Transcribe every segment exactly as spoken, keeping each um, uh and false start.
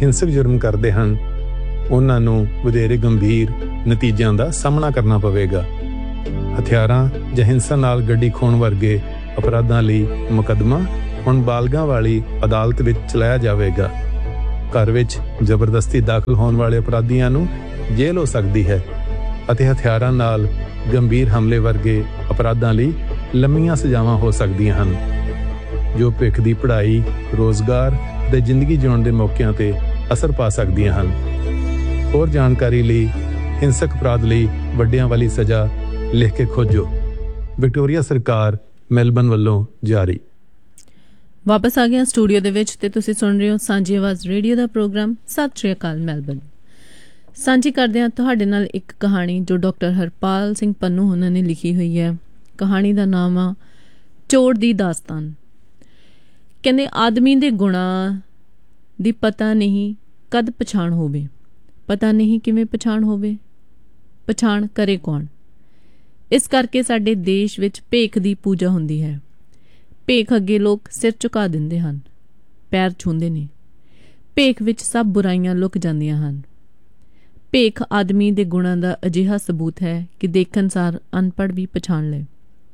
ਹਿੰਸਕ ਜੁਰਮ ਕਰਦੇ ਹਨ, ਉਹਨਾਂ ਨੂੰ ਵਧੇਰੇ ਗੰਭੀਰ ਨਤੀਜਿਆਂ ਦਾ ਸਾਹਮਣਾ ਕਰਨਾ ਪਵੇਗਾ। ਹਥਿਆਰਾਂ ਜਾਂ ਹਿੰਸਾ ਨਾਲ ਗੱਡੀ ਖੋਹਣ ਵਰਗੇ ਅਪਰਾਧਾਂ ਲਈ ਮੁਕੱਦਮਾ ਹੁਣ ਬਾਲਗਾਂ ਵਾਲੀ ਅਦਾਲਤ ਵਿੱਚ ਚਲਾਇਆ ਜਾਵੇਗਾ। ਘਰ ਵਿੱਚ ਜ਼ਬਰਦਸਤੀ ਦਾਖਲ ਹੋਣ ਵਾਲੇ ਅਪਰਾਧੀਆਂ ਨੂੰ ਜੇਲ੍ਹ ਹੋ ਸਕਦੀ ਹੈ ਅਤੇ ਹਥਿਆਰਾਂ ਨਾਲ ਗੰਭੀਰ ਹਮਲੇ ਵਰਗੇ ਅਪਰਾਧਾਂ ਲਈ ਲੰਮੀਆਂ ਸਜ਼ਾਵਾਂ ਹੋ ਸਕਦੀਆਂ ਹਨ, ਜੋ ਭਵਿੱਖ ਦੀ ਪੜ੍ਹਾਈ, ਰੋਜ਼ਗਾਰ ਅਤੇ ਜ਼ਿੰਦਗੀ ਜਿਉਣ ਦੇ ਮੌਕਿਆਂ 'ਤੇ ਅਸਰ ਪਾ ਸਕਦੀਆਂ ਹਨ। ਹੋਰ ਜਾਣਕਾਰੀ ਲਈ ਹਿੰਸਕ ਅਪਰਾਧ ਲਈ ਵੱਡਿਆਂ ਵਾਲੀ ਸਜ਼ਾ ਲਿਖ ਕੇ ਖੋਜੋ। ਵਿਕਟੋਰੀਆ ਸਰਕਾਰ, ਮੈਲਬਨ ਵੱਲੋਂ ਜਾਰੀ। ਵਾਪਸ ਆ ਗਿਆ ਸਟੂਡੀਓ ਦੇ ਵਿੱਚ ਤੇ ਤੁਸੀਂ ਸੁਣ ਰਹੇ ਹੋ ਸਾਂਝੀ ਆਵਾਜ਼ ਰੇਡੀਓ ਦਾ ਪ੍ਰੋਗਰਾਮ। ਸਤਿ ਸ਼੍ਰੀ ਅਕਾਲ। ਮੈਲਬਨ ਸਾਂਝੀ ਕਰਦੇ ਹਾਂ ਤੁਹਾਡੇ ਨਾਲ ਇੱਕ ਕਹਾਣੀ ਜੋ ਡਾਕਟਰ ਹਰਪਾਲ ਸਿੰਘ ਪੰਨੂ ਉਹਨਾਂ ਨੇ ਲਿਖੀ ਹੋਈ ਹੈ। ਕਹਾਣੀ ਦਾ ਨਾਮ ਆ ਚੋਰ ਦੀ ਦਾਸਤਾਨ। ਕਹਿੰਦੇ ਆਦਮੀ ਦੇ ਗੁਣਾਂ ਦੀ ਪਤਾ ਨਹੀਂ ਕਦ ਪਛਾਣ ਹੋਵੇ, ਪਤਾ ਨਹੀਂ ਕਿਵੇਂ ਪਛਾਣ ਹੋਵੇ, ਪਛਾਣ ਕਰੇ ਕੌਣ। ਇਸ ਕਰਕੇ ਸਾਡੇ ਦੇਸ਼ ਵਿੱਚ ਭੇਖ ਦੀ ਪੂਜਾ ਹੁੰਦੀ ਹੈ। ਭੇਖ ਅੱਗੇ ਲੋਕ ਸਿਰ ਝੁਕਾ ਦਿੰਦੇ ਹਨ, ਪੈਰ ਛੂੰਹਦੇ ਨੇ। ਭੇਖ ਵਿੱਚ ਸਭ ਬੁਰਾਈਆਂ ਲੁਕ ਜਾਂਦੀਆਂ ਹਨ। ਭੇਖ ਆਦਮੀ ਦੇ ਗੁਣਾਂ ਦਾ ਅਜਿਹਾ ਸਬੂਤ ਹੈ ਕਿ ਦੇਖਣ ਸਾਰ ਅਨਪੜ੍ਹ ਵੀ ਪਛਾਣ ਲਏ।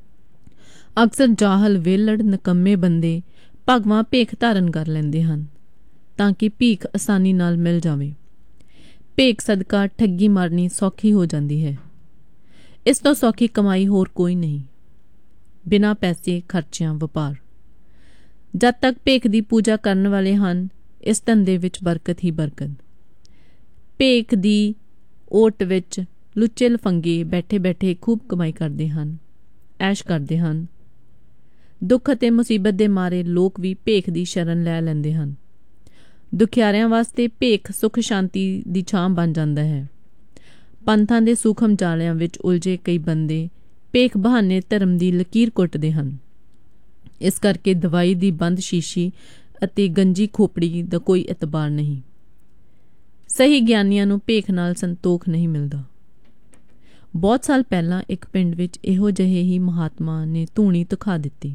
ਅਕਸਰ ਜਾਹਲ, ਵੇਲੜ, ਨਕੰਮੇ ਬੰਦੇ ਭਗਵਾਂ ਭੇਖ ਧਾਰਨ ਕਰ ਲੈਂਦੇ ਹਨ ਤਾਂ ਕਿ ਭੀਖ ਆਸਾਨੀ ਨਾਲ ਮਿਲ ਜਾਵੇ। ਭੇਖ ਸਦਕਾ ਠੱਗੀ ਮਾਰਨੀ ਸੌਖੀ ਹੋ ਜਾਂਦੀ ਹੈ। ਇਸ ਤੋਂ ਸੌਖੀ ਕਮਾਈ ਹੋਰ ਕੋਈ ਨਹੀਂ। ਬਿਨਾਂ ਪੈਸੇ ਖਰਚਿਆਂ ਵਪਾਰ। ਜਦ ਤੱਕ ਭੇਖ ਦੀ ਪੂਜਾ ਕਰਨ ਵਾਲੇ ਹਨ, ਇਸ ਧੰਦੇ ਵਿੱਚ ਬਰਕਤ ਹੀ ਬਰਕਤ। ਭੇਖ ਦੀ ਓਟ ਵਿੱਚ ਲੁੱਚੇ ਲਫੰਗੇ ਬੈਠੇ ਬੈਠੇ ਖੂਬ ਕਮਾਈ ਕਰਦੇ ਹਨ, ਐਸ਼ ਕਰਦੇ ਹਨ। ਦੁੱਖ ਅਤੇ ਮੁਸੀਬਤ ਦੇ ਮਾਰੇ ਲੋਕ ਵੀ ਭੇਖ ਦੀ ਸ਼ਰਨ ਲੈ ਲੈਂਦੇ ਹਨ। ਦੁਖਿਆਰਿਆਂ ਵਾਸਤੇ ਭੇਖ ਸੁੱਖ ਸ਼ਾਂਤੀ ਦੀ ਛਾਂ ਬਣ ਜਾਂਦਾ ਹੈ। ਪੰਥਾਂ ਦੇ ਸੂਖਮ ਜਾਲਿਆਂ ਵਿੱਚ ਉਲਝੇ ਕਈ ਬੰਦੇ ਭੇਖ ਬਹਾਨੇ ਧਰਮ ਦੀ ਲਕੀਰ ਕੁੱਟਦੇ ਹਨ। ਇਸ ਕਰਕੇ ਦਵਾਈ ਦੀ ਬੰਦ ਸ਼ੀਸ਼ੀ ਅਤੇ ਗੰਜੀ ਖੋਪੜੀ ਦਾ ਕੋਈ ਇਤਬਾਰ ਨਹੀਂ। ਸਹੀ ਗਿਆਨੀਆਂ ਨੂੰ ਭੇਖ ਨਾਲ ਸੰਤੋਖ ਨਹੀਂ ਮਿਲਦਾ। ਬਹੁਤ ਸਾਲ ਪਹਿਲਾਂ ਇੱਕ ਪਿੰਡ ਵਿੱਚ ਇਹੋ ਜਿਹੇ ਹੀ ਮਹਾਤਮਾ ਨੇ ਧੂਣੀ ਧੁਖਾ ਦਿੱਤੀ।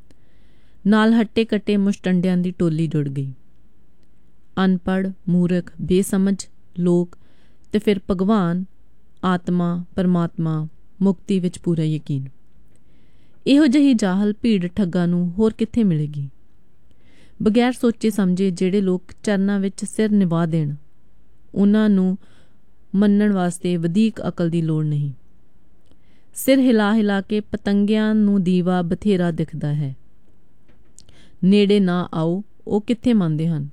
ਨਾਲ ਹੱਟੇ ਕੱਟੇ ਮੁਸ਼ਟੰਡਿਆਂ ਦੀ ਟੋਲੀ ਜੁੜ ਗਈ। ਅਨਪੜ੍ਹ, ਮੂਰਖ, ਬੇਸਮਝ ਲੋਕ ਤੇ ਫਿਰ ਭਗਵਾਨ, ਆਤਮਾ, ਪਰਮਾਤਮਾ, ਮੁਕਤੀ ਵਿੱਚ ਪੂਰਾ ਯਕੀਨ। ਇਹੋ ਜਿਹੀ ਜਾਹਲ ਭੀੜ ਠੱਗਾਂ ਨੂੰ ਹੋਰ ਕਿੱਥੇ ਮਿਲੇਗੀ। ਬਗੈਰ ਸੋਚੇ ਸਮਝੇ ਜਿਹੜੇ ਲੋਕ ਚਰਨਾਂ ਵਿੱਚ ਸਿਰ ਨਿਵਾ ਦੇਣ, ਉਹਨਾਂ ਨੂੰ ਮੰਨਣ ਵਾਸਤੇ ਵਧੀਕ ਅਕਲ ਦੀ ਲੋੜ ਨਹੀਂ। ਸਿਰ ਹਿਲਾ ਹਿਲਾ ਕੇ ਪਤੰਗਿਆਂ ਨੂੰ ਦੀਵਾ ਬਥੇਰਾ ਦਿਖਦਾ ਹੈ। ਨੇੜੇ ਨਾ ਆਓ, ਉਹ ਕਿੱਥੇ ਮੰਨਦੇ ਹਨ।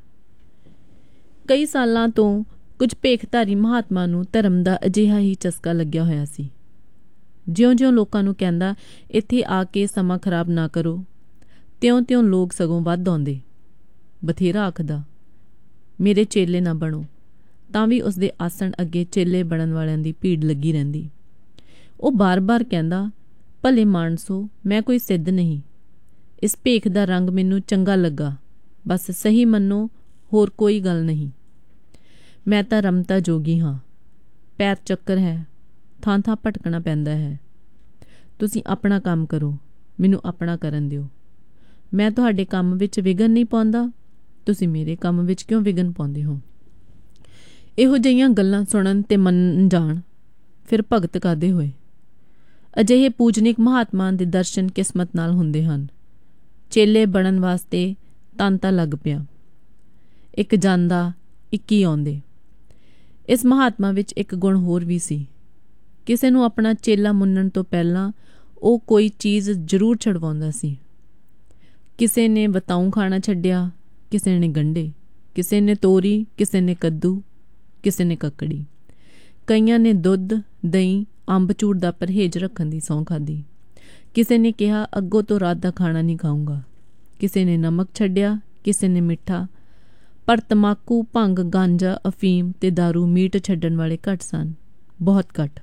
ਕਈ ਸਾਲਾਂ ਤੋਂ ਕੁਝ ਭੇਖਧਾਰੀ ਮਹਾਤਮਾ ਨੂੰ ਧਰਮ ਦਾ ਅਜਿਹਾ ਹੀ ਚਸਕਾ ਲੱਗਿਆ ਹੋਇਆ ਸੀ। ਜਿਉਂ-ਜਿਉਂ ਲੋਕਾਂ ਨੂੰ ਕਹਿੰਦਾ ਇੱਥੇ ਆ ਕੇ ਸਮਾਂ ਖਰਾਬ ਨਾ ਕਰੋ, ਤਿਉਂ-ਤਿਉਂ ਲੋਕ ਸਗੋਂ ਵੱਧ ਆਉਂਦੇ। ਬਥੇਰਾ ਆਖਦਾ ਮੇਰੇ ਚੇਲੇ ਨਾ ਬਣੋ, ਤਾਂ ਵੀ ਉਸਦੇ ਆਸਣ ਅੱਗੇ ਚੇਲੇ ਬਣਨ ਵਾਲਿਆਂ ਦੀ ਭੀੜ ਲੱਗੀ ਰਹਿੰਦੀ। ਉਹ ਬਾਰ-ਬਾਰ ਕਹਿੰਦਾ ਭਲੇ ਮਾਨਸੋ, ਮੈਂ ਕੋਈ ਸਿੱਧ ਨਹੀਂ। ਇਸ ਭੇਖ ਦਾ ਰੰਗ ਮੈਨੂੰ ਚੰਗਾ ਲੱਗਾ, ਬਸ ਸਹੀ ਮੰਨੋ, ਹੋਰ ਕੋਈ ਗੱਲ ਨਹੀਂ। ਮੈਂ ਤਾਂ ਰਮਤਾ ਜੋਗੀ ਹਾਂ। ਪੈਰ ਚੱਕਰ ਹੈ, ਥਾਂ-ਥਾਂ ਭਟਕਣਾ ਪੈਂਦਾ ਹੈ। ਤੁਸੀਂ ਆਪਣਾ ਕੰਮ ਕਰੋ, ਮੈਨੂੰ ਆਪਣਾ ਕਰਨ ਦਿਓ। ਮੈਂ ਤੁਹਾਡੇ ਕੰਮ ਵਿੱਚ ਵਿਘਨ ਨਹੀਂ ਪਾਉਂਦਾ, ਤੁਸੀਂ ਮੇਰੇ ਕੰਮ ਵਿੱਚ ਕਿਉਂ ਵਿਘਨ ਪਾਉਂਦੇ ਹੋ। ਇਹੋ ਜਿਹੀਆਂ ਗੱਲਾਂ ਸੁਣਨ ਤੇ ਮੰਨ ਜਾਣ, ਫਿਰ ਭਗਤ ਕਰਦੇ ਹੋਏ। ਅਜਿਹੇ ਪੂਜਨਿਕ ਮਹਾਤਮਾ ਦੇ ਦਰਸ਼ਨ ਕਿਸਮਤ ਨਾਲ ਹੁੰਦੇ ਹਨ। ਚੇਲੇ ਬਣਨ ਵਾਸਤੇ ਤਾਂਤਾ ਲੱਗ ਪਿਆ। ਇੱਕ ਜਾਂਦਾ, ਇੱਕੀ ਆਉਂਦੇ। ਇਸ ਮਹਾਤਮਾ ਵਿੱਚ ਇੱਕ ਗੁਣ ਹੋਰ ਵੀ ਸੀ। ਕਿਸੇ ਨੂੰ ਆਪਣਾ ਚੇਲਾ ਮੁੰਨਣ ਤੋਂ ਪਹਿਲਾਂ ਉਹ ਕੋਈ ਚੀਜ਼ ਜ਼ਰੂਰ ਛਡਵਾਉਂਦਾ ਸੀ। ਕਿਸੇ ਨੇ ਵਤਾਊ ਖਾਣਾ ਛੱਡਿਆ, ਕਿਸੇ ਨੇ ਗੰਢੇ, ਕਿਸੇ ਨੇ ਤੋਰੀ, ਕਿਸੇ ਨੇ ਕੱਦੂ, ਕਿਸੇ ਨੇ ਕੱਕੜੀ। ਕਈਆਂ ਨੇ ਦੁੱਧ, ਦਹੀਂ, ਅੰਬ ਚੂਰ ਦਾ ਪਰਹੇਜ਼ ਰੱਖਣ ਦੀ ਸਹੁੰ ਖਾਧੀ। ਕਿਸੇ ਨੇ ਕਿਹਾ ਅੱਗੋਂ ਤੋਂ ਰਾਤ ਦਾ ਖਾਣਾ ਨਹੀਂ ਖਾਊਂਗਾ। ਕਿਸੇ ਨੇ ਨਮਕ ਛੱਡਿਆ, ਕਿਸੇ ਨੇ ਮਿੱਠਾ। ਪਰ ਤਮਾਕੂ, ਭੰਗ, ਗਾਂਜਾ, ਅਫੀਮ ਤੇ ਦਾਰੂ ਮੀਟ ਛੱਡਣ ਵਾਲੇ ਘੱਟ ਸਨ, ਬਹੁਤ ਘੱਟ।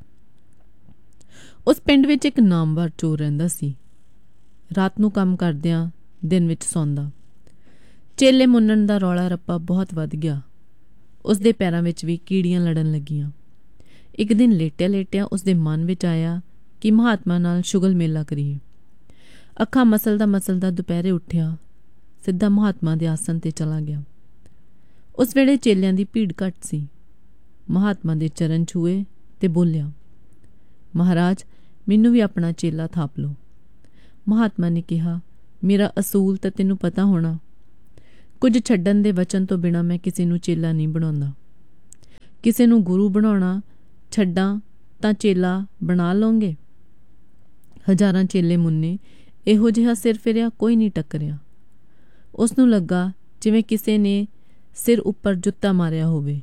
ਉਸ ਪਿੰਡ ਵਿੱਚ ਇੱਕ ਨਾਮਵਰ ਚੋਰ ਰਹਿੰਦਾ ਸੀ। ਰਾਤ ਨੂੰ ਕੰਮ ਕਰਦਿਆਂ, ਦਿਨ ਵਿੱਚ ਸੌਂਦਾ। ਚੇਲੇ ਮੁੰਨਣ ਦਾ ਰੌਲਾ ਰੱਪਾ ਬਹੁਤ ਵੱਧ ਗਿਆ। ਉਸਦੇ ਪੈਰਾਂ ਵਿੱਚ ਵੀ ਕੀੜੀਆਂ ਲੜਨ ਲੱਗੀਆਂ। ਇੱਕ ਦਿਨ ਲੇਟਿਆ ਲੇਟਿਆ ਉਸਦੇ ਮਨ ਵਿੱਚ ਆਇਆ ਕਿ ਮਹਾਤਮਾ ਨਾਲ ਸ਼ੁਗਲ ਮੇਲਾ ਕਰੀਏ। ਅੱਖਾਂ ਮਸਲਦਾ ਮਸਲਦਾ ਦੁਪਹਿਰੇ ਉੱਠਿਆ, ਸਿੱਧਾ ਮਹਾਤਮਾ ਦੇ ਆਸਣ 'ਤੇ ਚਲਾ ਗਿਆ। ਉਸ ਵੇਲੇ ਚੇਲਿਆਂ ਦੀ ਭੀੜ ਘੱਟ ਸੀ। ਮਹਾਤਮਾ ਦੇ ਚਰਨ ਛੂਏ ਤੇ ਬੋਲਿਆ, ਮਹਾਰਾਜ, ਮੈਨੂੰ ਵੀ ਆਪਣਾ ਚੇਲਾ ਥਾਪ ਲਓ। ਮਹਾਤਮਾ ਨੇ ਕਿਹਾ, ਮੇਰਾ ਅਸੂਲ ਤਾਂ ਤੈਨੂੰ ਪਤਾ ਹੋਣਾ। ਕੁਝ ਛੱਡਣ ਦੇ ਵਚਨ ਤੋਂ ਬਿਨਾਂ ਮੈਂ ਕਿਸੇ ਨੂੰ ਚੇਲਾ ਨਹੀਂ ਬਣਾਉਂਦਾ। ਕਿਸੇ ਨੂੰ ਗੁਰੂ ਬਣਾਉਣਾ ਛੱਡਾਂ ਤਾਂ ਚੇਲਾ ਬਣਾ ਲਓਗੇ। ਹਜ਼ਾਰਾਂ ਚੇਲੇ ਮੁੰਨੇ, ਇਹੋ ਜਿਹਾ ਸਿਰ ਫਿਰਿਆ ਕੋਈ ਨਹੀਂ ਟੱਕਰਿਆ। ਉਸ ਨੂੰ ਲੱਗਾ ਜਿਵੇਂ ਕਿਸੇ ਨੇ ਸਿਰ ਉੱਪਰ ਜੁੱਤਾ ਮਾਰਿਆ ਹੋਵੇ।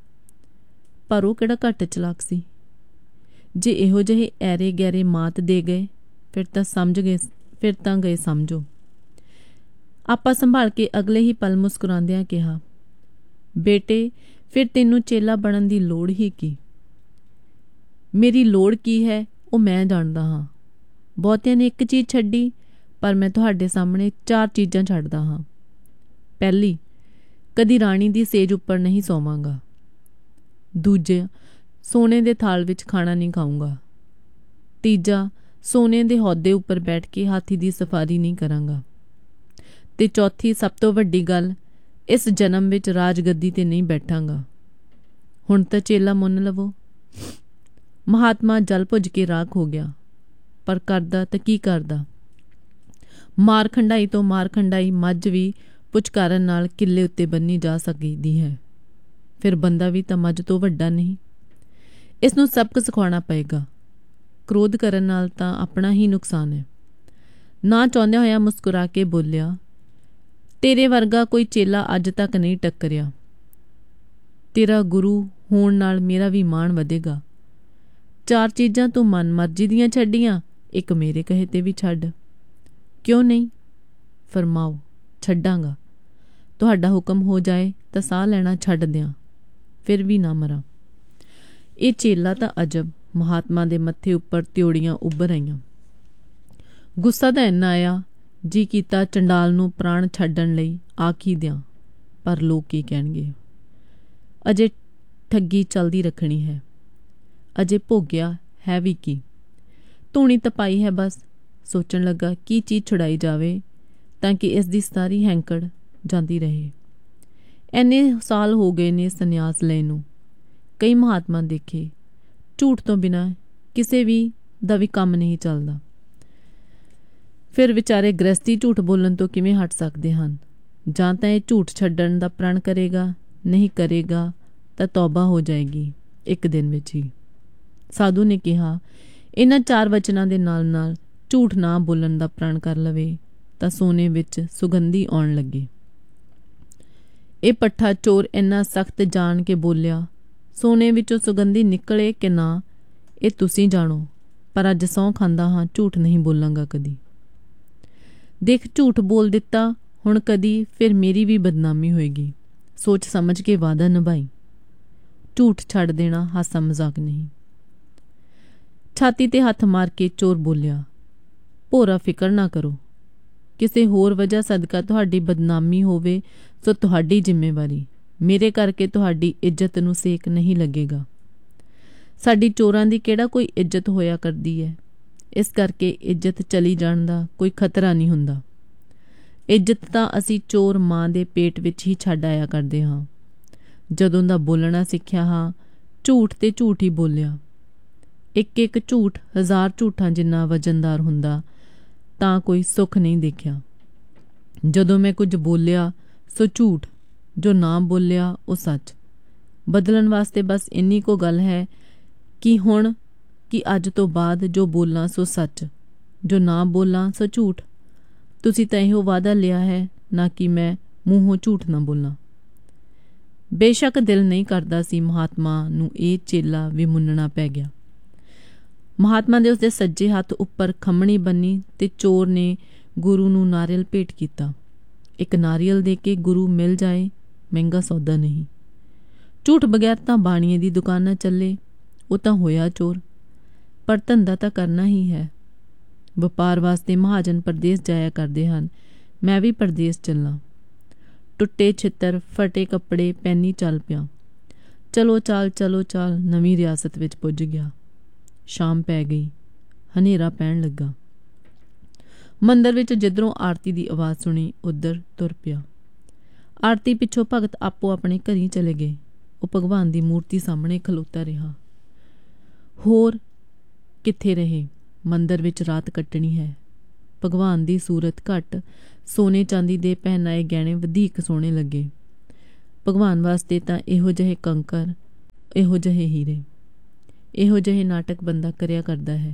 ਪਰ ਉਹ ਕਿਹੜਾ ਘੱਟ ਚਲਾਕ ਸੀ। ਜੇ ਇਹੋ ਜਿਹੇ ਐਰੇ ਗਹਿਰੇ ਮਾਤ ਦੇ ਗਏ ਫਿਰ ਤਾਂ ਸਮਝ ਗਏ ਫਿਰ ਤਾਂ ਗਏ ਸਮਝੋ। ਆਪਾ ਸੰਭਾਲ ਕੇ ਅਗਲੇ ਹੀ ਪਲ ਮੁਸਕਰਾਉਂਦਿਆਂ ਕਿਹਾ, ਬੇਟੇ, ਫਿਰ ਤੈਨੂੰ ਚੇਲਾ ਬਣਨ ਦੀ ਲੋੜ ਹੀ ਕੀ? ਮੇਰੀ ਲੋੜ ਕੀ ਹੈ ਉਹ ਮੈਂ ਜਾਣਦਾ ਹਾਂ। ਬਹੁਤਿਆਂ ਨੇ ਇੱਕ ਚੀਜ਼ ਛੱਡੀ, ਪਰ ਮੈਂ ਤੁਹਾਡੇ ਸਾਹਮਣੇ ਚਾਰ ਚੀਜ਼ਾਂ ਛੱਡਦਾ ਹਾਂ। ਪਹਿਲੀ, ਕਦੀ ਰਾਣੀ ਦੀ ਸੇਜ ਉੱਪਰ ਨਹੀਂ ਸੌਵਾਂਗਾ। ਦੂਜਾ, ਸੋਨੇ ਦੇ ਥਾਲ ਵਿੱਚ ਖਾਣਾ ਨਹੀਂ ਖਾਊਂਗਾ। ਤੀਜਾ, ਸੋਨੇ ਦੇ ਅਹੁਦੇ ਉੱਪਰ ਬੈਠ ਕੇ ਹਾਥੀ ਦੀ ਸਫਾਰੀ ਨਹੀਂ ਕਰਾਂਗਾ। ਤੇ ਚੌਥੀ, ਸਭ ਤੋਂ ਵੱਡੀ ਗੱਲ, ਇਸ ਜਨਮ ਵਿੱਚ ਰਾਜਗੱਦੀ ਤੇ ਨਹੀਂ ਬੈਠਾਂਗਾ। ਹੁਣ ਤਾਂ ਚੇਲਾ ਮੁੰਨ ਲਵੋ। ਮਹਾਤਮਾ ਜਲ ਭੁੱਜ ਕੇ ਰਾਖ ਹੋ ਗਿਆ, ਪਰ ਕਰਦਾ ਤਾਂ ਕੀ ਕਰਦਾ। ਮਾਰ ਖੰਡਾਈ ਤੋਂ ਮਾਰ ਖੰਡਾਈ ਮੱਝ ਵੀ ਪੁਚਕਾਰਨ ਨਾਲ ਕਿੱਲੇ ਉੱਤੇ ਬੰਨੀ ਜਾ ਸਕਦੀ ਹੈ। ਫਿਰ ਬੰਦਾ ਵੀ ਤਾਂ ਮੱਝ ਤੋਂ ਵੱਡਾ ਨਹੀਂ। ਇਸ ਨੂੰ ਸਬਕ ਸਿਖਾਉਣਾ ਪਏਗਾ। ਕ੍ਰੋਧ ਕਰਨ ਨਾਲ ਤਾਂ ਆਪਣਾ ਹੀ ਨੁਕਸਾਨ ਹੈ। ਨਾ ਚਾਹੁੰਦਿਆਂ ਹੋਇਆ ਮੁਸਕਰਾ ਕੇ ਬੋਲਿਆ, ਤੇਰੇ ਵਰਗਾ ਕੋਈ ਚੇਲਾ ਅੱਜ ਤੱਕ ਨਹੀਂ ਟੱਕਰਿਆ। ਤੇਰਾ ਗੁਰੂ ਹੋਣ ਨਾਲ ਮੇਰਾ ਵੀ ਮਾਣ ਵਧੇਗਾ। ਚਾਰ ਚੀਜ਼ਾਂ ਤੂੰ ਮਨ ਮਰਜ਼ੀ ਦੀਆਂ ਛੱਡੀਆਂ, ਇੱਕ ਮੇਰੇ ਕਹੇ ਤੇ ਵੀ ਛੱਡ। ਕਿਉਂ ਨਹੀਂ? ਫਰਮਾਓ, ਛੱਡਾਂਗਾ। ਤੁਹਾਡਾ ਹੁਕਮ ਹੋ ਜਾਏ ਤਾਂ ਸਾਹ ਲੈਣਾ ਛੱਡ ਦਿਆਂ, ਫਿਰ ਵੀ ਨਾ ਮਰਾਂ। ਇਹ ਚੇਲਾ ਤਾਂ ਅਜਬ। ਮਹਾਤਮਾ ਦੇ ਮੱਥੇ ਉੱਪਰ ਤਿਉੜੀਆਂ ਉੱਭਰ ਆਈਆਂ। ਗੁੱਸਾ ਤਾਂ ਇੰਨਾ ਆਇਆ, ਜੀ ਕੀਤਾ ਚੰਡਾਲ ਨੂੰ ਪ੍ਰਾਣ ਛੱਡਣ ਲਈ ਆਖ ਹੀ ਦਿਆਂ, ਪਰ ਲੋਕ ਕੀ ਕਹਿਣਗੇ। ਅਜੇ ਠੱਗੀ ਚਲਦੀ ਰੱਖਣੀ ਹੈ। ਅਜੇ ਭੋਗਿਆ ਹੈ ਵੀ ਕੀ, ਧੂਣੀ ਤਪਾਈ ਹੈ ਬਸ। ਸੋਚਣ ਲੱਗਾ ਕੀ ਚੀਜ਼ ਛੁਡਾਈ ਜਾਵੇ ਤਾਂ ਕਿ ਇਸ ਦੀ ਸਾਰੀ ਹੈਂਕੜ ਜਾਂਦੀ ਰਹੇ। ਇੰਨੇ ਸਾਲ ਹੋ ਗਏ ਨੇ ਸੰਨਿਆਸ ਲੈਣ ਨੂੰ। ਕਈ ਮਹਾਤਮਾ ਦੇਖੇ, ਝੂਠ ਤੋਂ ਬਿਨਾਂ ਕਿਸੇ ਵੀ ਦਾ ਵੀ ਕੰਮ ਨਹੀਂ ਚੱਲਦਾ। ਫਿਰ ਵਿਚਾਰੇ ਗ੍ਰਸਤੀ ਝੂਠ ਬੋਲਣ ਤੋਂ ਕਿਵੇਂ ਹਟ ਸਕਦੇ ਹਨ? ਜਾਂ ਤਾਂ ਇਹ ਝੂਠ ਛੱਡਣ ਦਾ ਪ੍ਰਣ ਕਰੇਗਾ, ਨਹੀਂ ਕਰੇਗਾ ਤਾਂ ਤੌਬਾ ਹੋ ਜਾਏਗੀ ਇੱਕ ਦਿਨ ਵਿੱਚ ਹੀ। ਸਾਧੂ ਨੇ ਕਿਹਾ, ਇਹਨਾਂ ਚਾਰ ਵਚਨਾਂ ਦੇ ਨਾਲ ਨਾਲ ਝੂਠ ਨਾ ਬੋਲਣ ਦਾ ਪ੍ਰਣ ਕਰ ਲਵੇ ਤਾਂ ਸੋਨੇ ਵਿੱਚ ਸੁਗੰਧੀ ਆਉਣ ਲੱਗੇ। ਇਹ ਪੱਠਾ ਚੋਰ ਇੰਨਾ ਸਖਤ ਜਾਣ ਕੇ ਬੋਲਿਆ, ਸੋਨੇ ਵਿੱਚੋਂ ਸੁਗੰਧੀ ਨਿਕਲੇ ਕਿ ਨਾ ਇਹ ਤੁਸੀਂ ਜਾਣੋ, ਪਰ ਅੱਜ ਸਹੁੰ ਖਾਂਦਾ ਹਾਂ ਝੂਠ ਨਹੀਂ ਬੋਲਾਂਗਾ ਕਦੀ। ਦੇਖ, ਝੂਠ ਬੋਲ ਦਿੱਤਾ ਹੁਣ, ਕਦੀ ਫਿਰ ਮੇਰੀ ਵੀ ਬਦਨਾਮੀ ਹੋਏਗੀ। ਸੋਚ ਸਮਝ ਕੇ ਵਾਅਦਾ ਨਿਭਾਈ। ਝੂਠ ਛੱਡ ਦੇਣਾ ਹਾਸਾ ਮਜ਼ਾਕ ਨਹੀਂ। ਛਾਤੀ ਤੇ ਹੱਥ ਮਾਰ ਕੇ ਚੋਰ ਬੋਲਿਆ, ਭੋਰਾ ਫਿਕਰ ਨਾ ਕਰੋ। ਕਿਸੇ ਹੋਰ ਵਜ੍ਹਾ ਸਦਕਾ ਤੁਹਾਡੀ ਬਦਨਾਮੀ ਹੋਵੇ ਸੋ ਤੁਹਾਡੀ ਜ਼ਿੰਮੇਵਾਰੀ। ਮੇਰੇ ਕਰਕੇ ਤੁਹਾਡੀ ਇੱਜ਼ਤ ਨੂੰ ਸੇਕ ਨਹੀਂ ਲੱਗੇਗਾ। ਸਾਡੀ ਚੋਰਾਂ ਦੀ ਕਿਹੜਾ ਕੋਈ ਇੱਜ਼ਤ ਹੋਇਆ ਕਰਦੀ ਹੈ, ਇਸ ਕਰਕੇ ਇੱਜ਼ਤ ਚਲੀ ਜਾਣ ਦਾ ਕੋਈ ਖਤਰਾ ਨਹੀਂ ਹੁੰਦਾ। ਇੱਜ਼ਤ ਤਾਂ ਅਸੀਂ ਚੋਰ ਮਾਂ ਦੇ ਪੇਟ ਵਿੱਚ ਹੀ ਛੱਡ ਆਇਆ ਕਰਦੇ ਹਾਂ। ਜਦੋਂ ਦਾ ਬੋਲਣਾ ਸਿੱਖਿਆ ਹਾਂ, ਝੂਠ ਤੇ ਝੂਠ ਹੀ ਬੋਲਿਆ। ਇੱਕ ਇੱਕ ਝੂਠ ਹਜ਼ਾਰ ਝੂਠਾਂ ਜਿੰਨਾ ਵਜ਼ਨਦਾਰ ਹੁੰਦਾ ਤਾਂ ਕੋਈ ਸੁੱਖ ਨਹੀਂ ਦੇਖਿਆ। ਜਦੋਂ ਮੈਂ ਕੁਝ ਬੋਲਿਆ ਸੋ ਝੂਠ, ਜੋ ਨਾ ਬੋਲਿਆ ਉਹ ਸੱਚ। ਬਦਲਣ ਵਾਸਤੇ ਬਸ ਇੰਨੀ ਕੋ ਗੱਲ ਹੈ ਕਿ ਹੁਣ ਕਿ ਅੱਜ ਤੋਂ ਬਾਅਦ ਜੋ ਬੋਲਾਂ ਸੋ ਸੱਚ, ਜੋ ਨਾ ਬੋਲਾਂ ਸੋ ਝੂਠ। ਤੁਸੀਂ ਤਾਂ ਇਹੋ ਵਾਅਦਾ ਲਿਆ ਹੈ ਨਾ ਕਿ ਮੈਂ ਮੂੰਹੋਂ ਝੂਠ ਨਾ ਬੋਲਾਂ। ਬੇਸ਼ੱਕ ਦਿਲ ਨਹੀਂ ਕਰਦਾ ਸੀ ਮਹਾਤਮਾ ਨੂੰ ਇਹ ਚੇਲਾ ਵੀ ਮੁੰਨਣਾ ਪੈ ਗਿਆ। ਮਹਾਤਮਾ ਦੇ ਉਸਦੇ ਸੱਜੇ ਹੱਥ ਉੱਪਰ ਖੰਮਣੀ ਬੰਨੀ ਤੇ ਚੋਰ ਨੇ ਗੁਰੂ ਨੂੰ ਨਾਰੀਅਲ ਭੇਟ ਕੀਤਾ। ਇੱਕ ਨਾਰੀਅਲ ਦੇ ਕੇ ਗੁਰੂ ਮਿਲ ਜਾਏ ਮਹਿੰਗਾ ਸੌਦਾ ਨਹੀਂ। ਝੂਠ ਬਗੈਰ ਤਾਂ ਬਾਣੀਏ ਦੀ ਦੁਕਾਨ ਨਾ ਚੱਲੇ। ਉਹ ਤਾਂ ਹੋਇਆ ਚੋਰ, ਪਰ ਧੰਦਾ ਤਾਂ ਕਰਨਾ ਹੀ ਹੈ। ਵਪਾਰ ਵਾਸਤੇ ਮਹਾਜਨ ਪਰਦੇਸ ਜਾਇਆ ਕਰਦੇ ਹਨ, ਮੈਂ ਵੀ ਪਰਦੇਸ ਚੱਲਾਂ। ਟੁੱਟੇ ਛਿੱਤਰ, ਫਟੇ ਕੱਪੜੇ ਪੈਨੀ ਚੱਲ ਪਿਆ। ਚਲੋ ਚਾਲ ਚਲੋ ਚਾਲ ਨਵੀਂ ਰਿਆਸਤ ਵਿੱਚ ਪੁੱਜ ਗਿਆ। ਸ਼ਾਮ ਪੈ ਗਈ, ਹਨੇਰਾ ਪੈਣ ਲੱਗਾ। ਮੰਦਰ ਵਿੱਚ ਜਿੱਧਰੋਂ ਆਰਤੀ ਦੀ ਆਵਾਜ਼ ਸੁਣੀ ਉੱਧਰ ਤੁਰ ਪਿਆ। ਆਰਤੀ ਪਿੱਛੋਂ ਭਗਤ ਆਪੋ ਆਪਣੇ ਘਰੀਂ ਚਲੇ ਗਏ। ਉਹ ਭਗਵਾਨ ਦੀ ਮੂਰਤੀ ਸਾਹਮਣੇ ਖਲੋਤਾ ਰਿਹਾ। ਹੋਰ ਕਿੱਥੇ ਰਹੇ? ਮੰਦਰ ਵਿੱਚ ਰਾਤ ਕੱਟਣੀ ਹੈ। ਭਗਵਾਨ ਦੀ ਸੂਰਤ ਘੱਟ, ਸੋਨੇ ਚਾਂਦੀ ਦੇ ਪਹਿਨਾਏ ਗਹਿਣੇ ਵਧੀਕ ਸੋਹਣੇ ਲੱਗੇ। ਭਗਵਾਨ ਵਾਸਤੇ ਤਾਂ ਇਹੋ ਜਿਹੇ ਕੰਕਰ, ਇਹੋ ਜਿਹੇ ਹੀਰੇ, ਇਹੋ ਜਿਹੇ ਨਾਟਕ ਬੰਦਾ ਕਰਿਆ ਕਰਦਾ ਹੈ।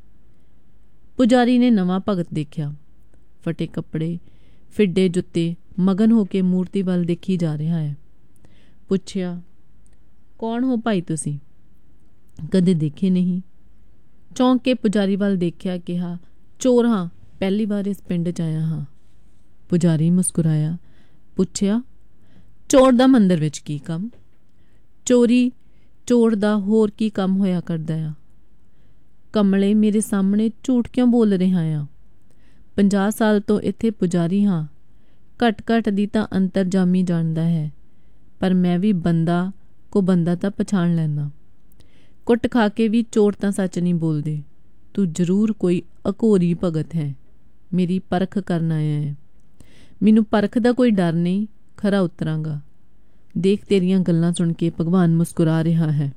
ਪੁਜਾਰੀ ਨੇ ਨਵਾਂ ਭਗਤ ਦੇਖਿਆ। ਫਟੇ ਕੱਪੜੇ, ਫਿੱਡੇ ਜੁੱਤੇ, ਮਗਨ ਹੋ ਕੇ ਮੂਰਤੀ ਵੱਲ ਦੇਖੀ ਜਾ ਰਿਹਾ ਹੈ। ਪੁੱਛਿਆ, ਕੌਣ ਹੋ ਭਾਈ ਤੁਸੀਂ? ਕਦੇ ਦੇਖੇ ਨਹੀਂ। ਚੌਂਕ ਕੇ ਪੁਜਾਰੀ ਵੱਲ ਦੇਖਿਆ, ਕਿਹਾ, ਚੋਰ ਹਾਂ, ਪਹਿਲੀ ਵਾਰ ਇਸ ਪਿੰਡ 'ਚ ਆਇਆ ਹਾਂ। ਪੁਜਾਰੀ ਮੁਸਕਰਾਇਆ। ਪੁੱਛਿਆ, ਚੋਰ ਦਾ ਮੰਦਰ ਵਿੱਚ ਕੀ ਕੰਮ? ਚੋਰੀ ਚੋਰ ਦਾ ਹੋਰ ਕੀ ਕੰਮ ਹੋਇਆ ਕਰਦਾ ਆ? ਕਮਲੇ, ਮੇਰੇ ਸਾਹਮਣੇ ਝੂਠ ਕਿਉਂ ਬੋਲ ਰਿਹਾ ਆ? ਪੰਜਾਹ ਸਾਲ ਤੋਂ ਇੱਥੇ ਪੁਜਾਰੀ ਹਾਂ। ਘੱਟ ਘੱਟ ਦੀ ਤਾਂ ਅੰਤਰਜਾਮੀ ਜਾਣਦਾ ਹੈ, ਪਰ ਮੈਂ ਵੀ ਬੰਦਾ ਕੋ ਬੰਦਾ ਤਾਂ ਪਛਾਣ ਲੈਂਦਾ। ਕੁੱਟ ਖਾ ਕੇ ਵੀ ਚੋਰ ਤਾਂ ਸੱਚ ਨਹੀਂ ਬੋਲਦੇ। ਤੂੰ ਜ਼ਰੂਰ ਕੋਈ ਅਘੋਰੀ ਭਗਤ ਹੈ, ਮੇਰੀ ਪਰਖ ਕਰਨ ਆਇਆ ਹੈ। ਮੈਨੂੰ ਪਰਖ ਦਾ ਕੋਈ ਡਰ ਨਹੀਂ, ਖਰਾ ਉਤਰਾਂਗਾ। ਦੇਖ, ਤੇਰੀਆਂ ਗੱਲਾਂ ਸੁਣ ਕੇ ਭਗਵਾਨ ਮੁਸਕਰਾ ਰਿਹਾ ਹੈ।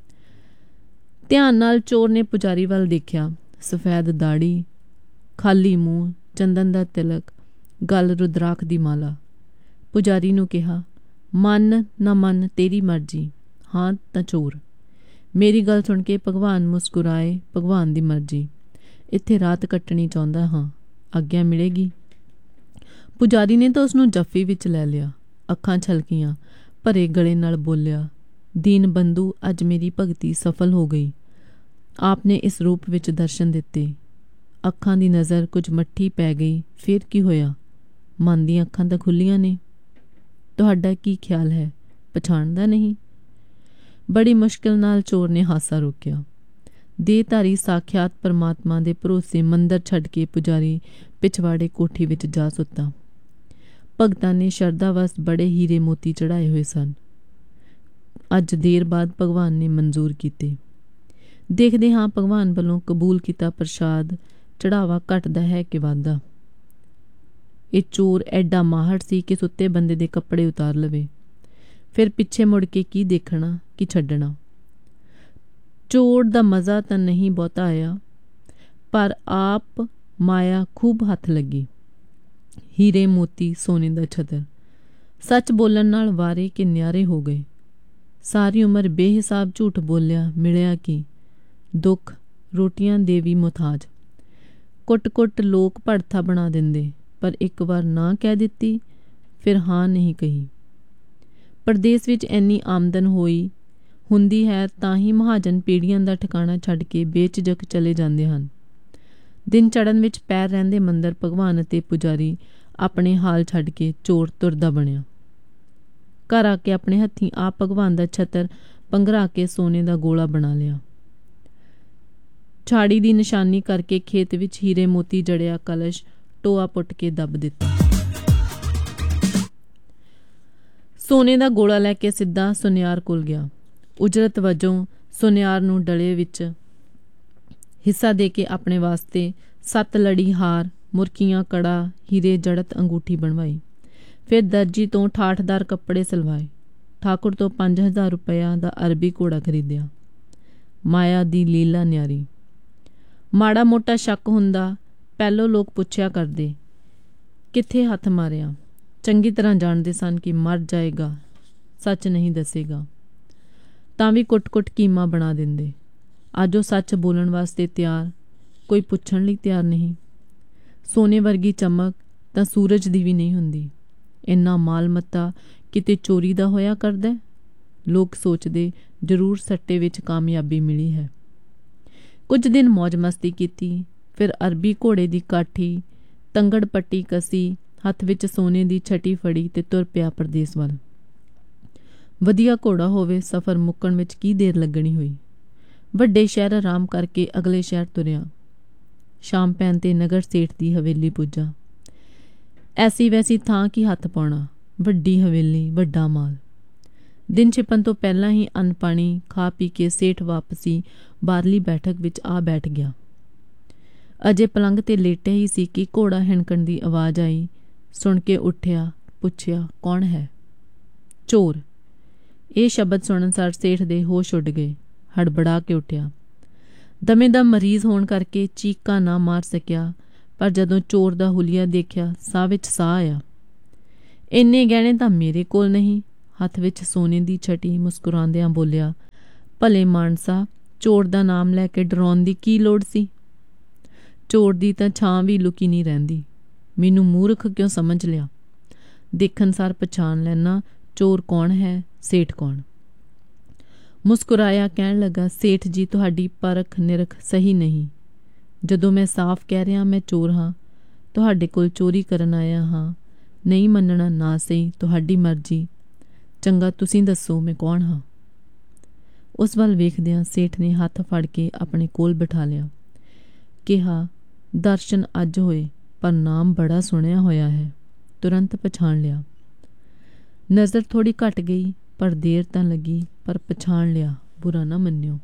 ਧਿਆਨ ਨਾਲ ਚੋਰ ਨੇ ਪੁਜਾਰੀ ਵੱਲ ਦੇਖਿਆ। ਸਫੈਦ ਦਾੜੀ, ਖਾਲੀ ਮੂੰਹ, ਚੰਦਨ ਦਾ ਤਿਲਕ, ਗਲ ਰੁਦਰਾਖ ਦੀ ਮਾਲਾ। ਪੁਜਾਰੀ ਨੂੰ ਕਿਹਾ, ਮੰਨ ਨਾ ਮੰਨ ਤੇਰੀ ਮਰਜ਼ੀ, ਹਾਂ ਤਾਂ ਚੋਰ। ਮੇਰੀ ਗੱਲ ਸੁਣ ਕੇ ਭਗਵਾਨ ਮੁਸਕਰਾਏ। ਭਗਵਾਨ ਦੀ ਮਰਜ਼ੀ। ਇੱਥੇ ਰਾਤ ਕੱਟਣੀ ਚਾਹੁੰਦਾ ਹਾਂ, ਆਗਿਆ ਮਿਲੇਗੀ? ਪੁਜਾਰੀ ਨੇ ਤਾਂ ਉਸਨੂੰ ਜੱਫੀ ਵਿੱਚ ਲੈ ਲਿਆ। ਅੱਖਾਂ ਛਲਕੀਆਂ, ਭਰੇ ਗਲੇ ਨਾਲ ਬੋਲਿਆ, ਦੀਨ ਬੰਧੂ, ਅੱਜ ਮੇਰੀ ਭਗਤੀ ਸਫਲ ਹੋ ਗਈ। ਆਪ ਨੇ ਇਸ ਰੂਪ ਵਿੱਚ ਦਰਸ਼ਨ ਦਿੱਤੇ। ਅੱਖਾਂ ਦੀ ਨਜ਼ਰ ਕੁਝ ਮੱਠੀ ਪੈ ਗਈ। ਫਿਰ ਕੀ ਹੋਇਆ? ਮਨ ਦੀਆਂ ਅੱਖਾਂ ਤਾਂ ਖੁੱਲੀਆਂ ਨੇ। ਤੁਹਾਡਾ ਕੀ ਖਿਆਲ ਹੈ? ਪਛਾਣਦਾ ਨਹੀਂ? ਬੜੀ ਮੁਸ਼ਕਿਲ ਨਾਲ ਚੋਰ ਨੇ ਹਾਸਾ ਰੋਕਿਆ। ਦੇਹਧਾਰੀ ਸਾਖਿਆਤ ਪਰਮਾਤਮਾ ਦੇ ਭਰੋਸੇ ਮੰਦਰ ਛੱਡ ਕੇ ਪੁਜਾਰੀ ਪਿਛਵਾੜੇ ਕੋਠੀ ਵਿੱਚ ਜਾ ਸੁੱਤਾ। ਭਗਤਾਂ ਨੇ ਸ਼ਰਧਾ ਵਸ ਬੜੇ ਹੀਰੇ ਮੋਤੀ ਚੜਾਏ ਹੋਏ ਸਨ। ਅੱਜ ਦੇਰ ਬਾਅਦ ਭਗਵਾਨ ਨੇ ਮਨਜ਼ੂਰ ਕੀਤੇ। ਦੇਖਦੇ ਹਾਂ ਭਗਵਾਨ ਵੱਲੋਂ ਕਬੂਲ ਕੀਤਾ ਪ੍ਰਸ਼ਾਦ ਚੜਾਵਾ ਘਟਦਾ ਹੈ ਕਿ ਵੱਧਦਾ। ਇਹ ਚੋਰ ਐਡਾ ਮਾਹਰ ਸੀ ਕਿ ਸੁੱਤੇ ਬੰਦੇ ਦੇ ਕੱਪੜੇ ਉਤਾਰ ਲਵੇ। ਫਿਰ ਪਿੱਛੇ ਮੁੜ ਕੇ ਕੀ ਦੇਖਣਾ, ਕੀ ਛੱਡਣਾ। ਚੋਰ ਦਾ ਮਜ਼ਾ ਤਾਂ ਨਹੀਂ ਬਹੁਤਾ ਆਇਆ, ਪਰ ਆਪ ਮਾਇਆ ਖੂਬ ਹੱਥ ਲੱਗੀ। ਹੀਰੇ ਮੋਤੀ, ਸੋਨੇ ਦਾ ਛਤਰ। ਸੱਚ ਬੋਲਣ ਨਾਲ ਵਾਰੇ ਕਿ ਨਿਆਰੇ ਹੋ ਗਏ। ਸਾਰੀ ਉਮਰ ਬੇਹਿਸਾਬ ਝੂਠ ਬੋਲਿਆ, ਮਿਲਿਆ ਕੀ? ਦੁੱਖ, ਰੋਟੀਆਂ ਦੇ ਵੀ ਮੁਹਤਾਜ। ਕੁੱਟ-ਕੁੱਟ ਲੋਕ ਭੜਥਾ ਬਣਾ ਦਿੰਦੇ, ਪਰ ਇੱਕ ਵਾਰ ਨਾ ਕਹਿ ਦਿੱਤੀ, ਫਿਰ ਹਾਂ ਨਹੀਂ ਕਹੀ। ਪਰਦੇਸ ਵਿੱਚ ਇੰਨੀ ਆਮਦਨ ਹੋਈ ਹੁੰਦੀ ਹੈ ਤਾਂ ਹੀ ਮਹਾਜਨ ਪੀੜ੍ਹੀਆਂ ਦਾ ਠਿਕਾਣਾ ਛੱਡ ਕੇ ਬੇਝਿਜਕ ਚਲੇ ਜਾਂਦੇ ਹਨ। ਦਿਨ ਚੜ੍ਹਨ ਵਿੱਚ ਪੈਰ ਰਹਿੰਦੇ ਮੰਦਰ ਭਗਵਾਨ ਅਤੇ ਪੁਜਾਰੀ ਆਪਣੇ ਹਾਲ ਛੱਡ ਕੇ ਚੋਰ ਤੁਰਦਾ ਬਣਿਆ। ਘਰ ਆ ਕੇ ਆਪਣੇ ਹੱਥੀਂ ਆਪ ਭਗਵਾਨ ਦਾ ਛਤਰ ਪੰਘਰਾ ਕੇ ਸੋਨੇ ਦਾ ਗੋਲਾ ਬਣਾ ਲਿਆ। ਛਾੜੀ ਦੀ ਨਿਸ਼ਾਨੀ ਕਰਕੇ ਖੇਤ ਵਿੱਚ ਹੀਰੇ ਮੋਤੀ ਜੜਿਆ ਕਲਸ਼ ਟੋਆ ਪੁੱਟ ਕੇ ਦੱਬ ਦਿੱਤਾ। ਸੋਨੇ ਦਾ ਗੋਲਾ ਲੈ ਕੇ ਸਿੱਧਾ ਸੁਨਿਆਰ ਕੋਲ ਗਿਆ। ਉਜਰਤ ਵਜੋਂ ਸੁਨਿਆਰ ਨੂੰ ਡਲੇ ਵਿੱਚ ਹਿੱਸਾ ਦੇ ਕੇ ਆਪਣੇ ਵਾਸਤੇ ਸੱਤ ਲੜੀ ਹਾਰ, ਮੁਰਕੀਆਂ, ਕੜਾ, ਹੀਰੇ ਜੜਤ ਅੰਗੂਠੀ ਬਣਵਾਈ। ਫਿਰ ਦਰਜੀ ਤੋਂ ਠਾਠਦਾਰ ਕੱਪੜੇ ਸਿਲਵਾਏ। ਠਾਕੁਰ ਤੋਂ ਪੰਜ ਹਜ਼ਾਰ ਰੁਪਇਆ ਦਾ ਅਰਬੀ ਘੋੜਾ ਖਰੀਦਿਆ। ਮਾਇਆ ਦੀ ਲੀਲਾ ਨਿਆਰੀ। ਮਾੜਾ ਮੋਟਾ ਸ਼ੱਕ ਹੁੰਦਾ, ਪਹਿਲੋਂ ਲੋਕ ਪੁੱਛਿਆ ਕਰਦੇ, ਕਿੱਥੇ ਹੱਥ ਮਾਰਿਆ? ਚੰਗੀ ਤਰ੍ਹਾਂ ਜਾਣਦੇ ਸਨ ਕਿ ਮਰ ਜਾਏਗਾ, ਸੱਚ ਨਹੀਂ ਦੱਸੇਗਾ, ਤਾਂ ਵੀ ਕੁੱਟ-ਕੁੱਟ ਕੀਮਾ ਬਣਾ ਦਿੰਦੇ। ਅੱਜ ਉਹ ਸੱਚ ਬੋਲਣ ਵਾਸਤੇ ਤਿਆਰ, ਕੋਈ ਪੁੱਛਣ ਲਈ ਤਿਆਰ ਨਹੀਂ। ਸੋਨੇ ਵਰਗੀ ਚਮਕ ਤਾਂ ਸੂਰਜ ਦੀ ਵੀ ਨਹੀਂ ਹੁੰਦੀ। ਇੰਨਾ ਮਾਲ ਮੱਤਾ ਕਿਤੇ ਚੋਰੀ ਦਾ ਹੋਇਆ ਕਰਦਾ। ਲੋਕ ਸੋਚਦੇ ਜ਼ਰੂਰ ਸੱਟੇ ਵਿੱਚ ਕਾਮਯਾਬੀ ਮਿਲੀ ਹੈ। ਕੁਝ ਦਿਨ ਮੌਜ ਮਸਤੀ ਕੀਤੀ। ਫਿਰ ਅਰਬੀ ਘੋੜੇ ਦੀ ਕਾਠੀ, ਤੰਗੜ ਪੱਟੀ ਕਸੀ, ਹੱਥ ਵਿੱਚ ਸੋਨੇ ਦੀ ਛਟੀ ਫੜੀ ਤੇ ਤੁਰ ਪਿਆ ਪਰਦੇਸ ਵੱਲ। ਵਧੀਆ ਘੋੜਾ ਹੋਵੇ, ਸਫ਼ਰ ਮੁੱਕਣ ਵਿੱਚ ਕੀ ਦੇਰ ਲੱਗਣੀ ਹੋਈ। ਵੱਡੇ ਸ਼ਹਿਰ ਆਰਾਮ ਕਰਕੇ ਅਗਲੇ ਸ਼ਹਿਰ ਤੁਰਿਆ। ਸ਼ਾਮ ਪੈਣ ਤੇ ਨਗਰ ਸੇਠ ਦੀ ਹਵੇਲੀ ਪੁੱਜਾ। ਐਸੀ ਵੈਸੀ ਥਾਂ ਕੀ ਹੱਥ ਪਾਉਣਾ, ਵੱਡੀ ਹਵੇਲੀ, ਵੱਡਾ ਮਾਲ। ਦਿਨ ਛਿਪਣ ਤੋਂ ਪਹਿਲਾਂ ਹੀ ਅੰਨ ਪਾਣੀ ਖਾ ਪੀ ਕੇ ਸੇਠ ਵਾਪਸੀ ਬਾਹਰਲੀ ਬੈਠਕ ਵਿੱਚ ਆ ਬੈਠ ਗਿਆ। ਅਜੇ ਪਲੰਘ ਤੇ ਲੇਟਿਆ ਹੀ ਸੀ ਕਿ ਘੋੜਾ ਹਿਣਕਣ ਦੀ ਆਵਾਜ਼ ਆਈ। ਸੁਣ ਕੇ ਉੱਠਿਆ। ਪੁੱਛਿਆ, ਕੌਣ ਹੈ? ਚੋਰ। ਇਹ ਸ਼ਬਦ ਸੁਣਨ ਸਾਰ ਸੇਠ ਦੇ ਹੋਸ਼ ਉੱਡ ਗਏ। ਹੜਬੜਾ ਕੇ ਉੱਠਿਆ। ਦਮੇ ਦਾ ਮਰੀਜ਼ ਹੋਣ ਕਰਕੇ ਚੀਕਾਂ ਨਾ ਮਾਰ ਸਕਿਆ, ਪਰ ਜਦੋਂ ਚੋਰ ਦਾ ਹੁਲੀਆ ਦੇਖਿਆ ਸਾਹ ਵਿੱਚ ਸਾਹ ਆਇਆ। ਇੰਨੇ ਗਹਿਣੇ ਤਾਂ ਮੇਰੇ ਕੋਲ ਨਹੀਂ। ਹੱਥ ਵਿੱਚ ਸੋਨੇ ਦੀ ਛਟੀ ਮੁਸਕਰਾਉਂਦਿਆਂ ਬੋਲਿਆ, ਭਲੇ ਮਾਨਸਾ, ਚੋਰ ਦਾ ਨਾਮ ਲੈ ਕੇ ਡਰਾਉਣ ਦੀ ਕੀ ਲੋੜ ਸੀ? ਚੋਰ ਦੀ ਤਾਂ ਛਾਂ ਵੀ ਲੁਕੀ ਨਹੀਂ ਰਹਿੰਦੀ। ਮੈਨੂੰ ਮੂਰਖ ਕਿਉਂ ਸਮਝ ਲਿਆ? ਦੇਖਣ ਸਾਰ ਪਛਾਣ ਲੈਣਾ ਚੋਰ ਕੌਣ ਹੈ, ਸੇਠ ਕੌਣ। ਮੁਸਕਰਾਇਆ ਕਹਿਣ ਲੱਗਾ, ਸੇਠ ਜੀ, ਤੁਹਾਡੀ ਪਰਖ ਨਿਰਖ ਸਹੀ ਨਹੀਂ। ਜਦੋਂ ਮੈਂ ਸਾਫ਼ ਕਹਿ ਰਿਹਾ ਮੈਂ ਚੋਰ ਹਾਂ, ਤੁਹਾਡੇ ਕੋਲ ਚੋਰੀ ਕਰਨ ਆਇਆ ਹਾਂ। ਨਹੀਂ ਮੰਨਣਾ ਨਾ ਸਹੀ, ਤੁਹਾਡੀ ਮਰਜ਼ੀ। ਚੰਗਾ, ਤੁਸੀਂ ਦੱਸੋ ਮੈਂ ਕੌਣ ਹਾਂ? ਉਸ ਵੱਲ ਵੇਖਦਿਆਂ ਸੇਠ ਨੇ ਹੱਥ ਫੜ ਕੇ ਆਪਣੇ ਕੋਲ ਬਿਠਾ ਲਿਆ। ਕਿਹਾ, ਦਰਸ਼ਨ ਅੱਜ ਹੋਏ, ਪਰ ਨਾਮ ਬੜਾ ਸੁਣਿਆ ਹੋਇਆ ਹੈ। ਤੁਰੰਤ ਪਛਾਣ ਲਿਆ। ਨਜ਼ਰ ਥੋੜ੍ਹੀ ਘੱਟ ਗਈ, ਪਰ ਦੇਰ ਤਾਂ ਲੱਗੀ, ਪਰ ਪਛਾਣ ਲਿਆ, ਬੁਰਾ ਨਾ ਮੰਨਿਓ।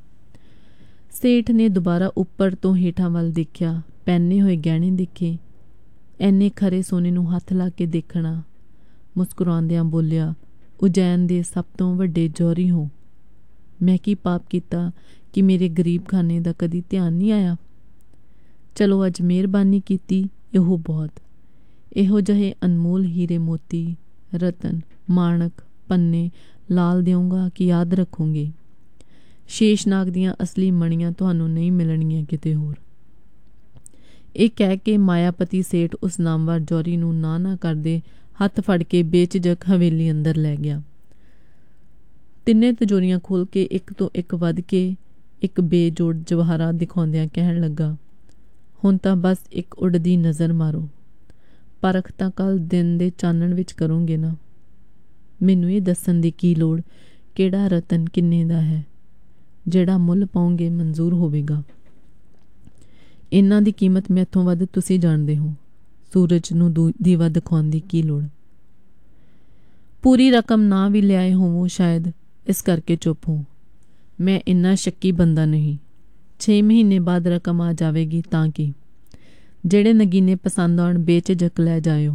ਸੇਠ ਨੇ ਦੁਬਾਰਾ ਉੱਪਰ ਤੋਂ ਹੇਠਾਂ ਵੱਲ ਦੇਖਿਆ। ਪਹਿਨੇ ਹੋਏ ਗਹਿਣੇ ਦੇਖੇ। ਐਨੇ ਖਰੇ ਸੋਨੇ ਨੂੰ ਹੱਥ ਲਾ ਕੇ ਦੇਖਣਾ। ਮੁਸਕਰਾਉਂਦਿਆਂ ਬੋਲਿਆ, ਉਜੈਨ ਦੇ ਸਭ ਤੋਂ ਵੱਡੇ ਜੌਹਰੀ ਹੋ। ਮੈਂ ਕੀ ਪਾਪ ਕੀਤਾ ਕਿ ਮੇਰੇ ਗਰੀਬ ਖਾਨੇ ਦਾ ਕਦੀ ਧਿਆਨ ਨਹੀਂ ਆਇਆ? ਚਲੋ, ਅੱਜ ਮਿਹਰਬਾਨੀ ਕੀਤੀ, ਇਹੋ ਬਹੁਤ। ਇਹੋ ਜਿਹੇ ਅਨਮੋਲ ਹੀਰੇ ਮੋਤੀ, ਰਤਨ, ਮਾਣਕ, ਪੰਨੇ ਲਾਲ ਦਿਉਂਗਾ ਕਿ ਯਾਦ ਰੱਖੋਗੇ। ਸ਼ੇਸ਼ਨਾਗ ਦੀਆਂ ਅਸਲੀ ਮਣੀਆਂ ਤੁਹਾਨੂੰ ਨਹੀਂ ਮਿਲਣਗੀਆਂ ਕਿਤੇ ਹੋਰ। ਇਹ ਕਹਿ ਕੇ ਮਾਇਆਪਤੀ ਸੇਠ ਉਸ ਨਾਮਵਰ ਜੌਹਰੀ ਨੂੰ ਨਾ ਨਾ ਕਰਦੇ ਹੱਥ ਫੜ ਕੇ ਬੇਝਿਜਕ ਹਵੇਲੀ ਅੰਦਰ ਲੈ ਗਿਆ। ਤਿੰਨੇ ਤਿਜੋਰੀਆਂ ਖੋਲ੍ਹ ਕੇ ਇੱਕ ਤੋਂ ਇੱਕ ਵੱਧ ਕੇ ਇੱਕ ਬੇਜੋੜ ਜਵਾਹਰਾਤ ਦਿਖਾਉਂਦਿਆਂ ਕਹਿਣ ਲੱਗਾ, ਹੁਣ ਤਾਂ ਬਸ ਇੱਕ ਉੱਡਦੀ ਨਜ਼ਰ ਮਾਰੋ। ਪਰਖ ਤਾਂ ਕੱਲ੍ਹ ਦਿਨ ਦੇ ਚਾਨਣ ਵਿੱਚ ਕਰੋਗੇ ਨਾ। ਮੈਨੂੰ ਇਹ ਦੱਸਣ ਦੀ ਕੀ ਲੋੜ ਕਿਹੜਾ ਰਤਨ ਕਿੰਨੇ ਦਾ ਹੈ। ਜਿਹੜਾ ਮੁੱਲ ਪਾਉਂਗੇ ਮਨਜ਼ੂਰ ਹੋਵੇਗਾ। ਇਹਨਾਂ ਦੀ ਕੀਮਤ ਮੈਥੋਂ ਵੱਧ ਤੁਸੀਂ ਜਾਣਦੇ ਹੋ। ਸੂਰਜ ਨੂੰ ਦੀਵਾ ਦਿਖਾਉਣ ਦੀ ਕੀ ਲੋੜ। ਪੂਰੀ ਰਕਮ ਨਾ ਵੀ ਲਿਆਏ ਹੋਵੋ ਸ਼ਾਇਦ, ਇਸ ਕਰਕੇ ਚੁੱਪ ਹੋ। ਮੈਂ ਇੰਨਾ ਸ਼ੱਕੀ ਬੰਦਾ ਨਹੀਂ। ਛੇ ਮਹੀਨੇ ਬਾਅਦ ਰਕਮ ਆ ਜਾਵੇਗੀ ਤਾਂ ਕੀ। ਜਿਹੜੇ ਨਗੀਨੇ ਪਸੰਦ ਆਉਣ ਬੇਝਿਜਕ ਲੈ ਜਾਇਓ।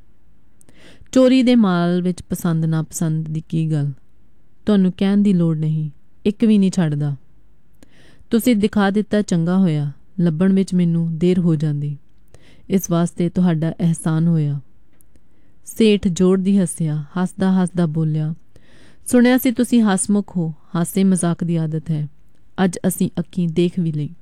ਚੋਰੀ ਦੇ ਮਾਲ ਵਿੱਚ ਪਸੰਦ ਨਾ ਪਸੰਦ ਦੀ ਕੀ ਗੱਲ, ਤੁਹਾਨੂੰ ਕਹਿਣ ਦੀ ਲੋੜ ਨਹੀਂ। ਇੱਕ ਵੀ ਨਹੀਂ ਛੱਡਦਾ। ਤੁਸੀਂ ਦਿਖਾ ਦਿੱਤਾ, ਚੰਗਾ ਹੋਇਆ। ਲੱਭਣ ਵਿੱਚ ਮੈਨੂੰ ਦੇਰ ਹੋ ਜਾਂਦੀ। ਇਸ ਵਾਸਤੇ ਤੁਹਾਡਾ ਅਹਿਸਾਨ ਹੋਇਆ। ਸੇਠ ਜ਼ੋਰ ਦੀ ਹੱਸਿਆ। ਹੱਸਦਾ ਹੱਸਦਾ ਬੋਲਿਆ, ਸੁਣਿਆ ਸੀ ਤੁਸੀਂ ਹੱਸਮੁਖ ਹੋ। ਹਾਸੇ ਮਜ਼ਾਕ ਦੀ ਆਦਤ ਹੈ। ਅੱਜ ਅਸੀਂ ਅੱਖੀਂ ਦੇਖ ਵੀ ਲਈ।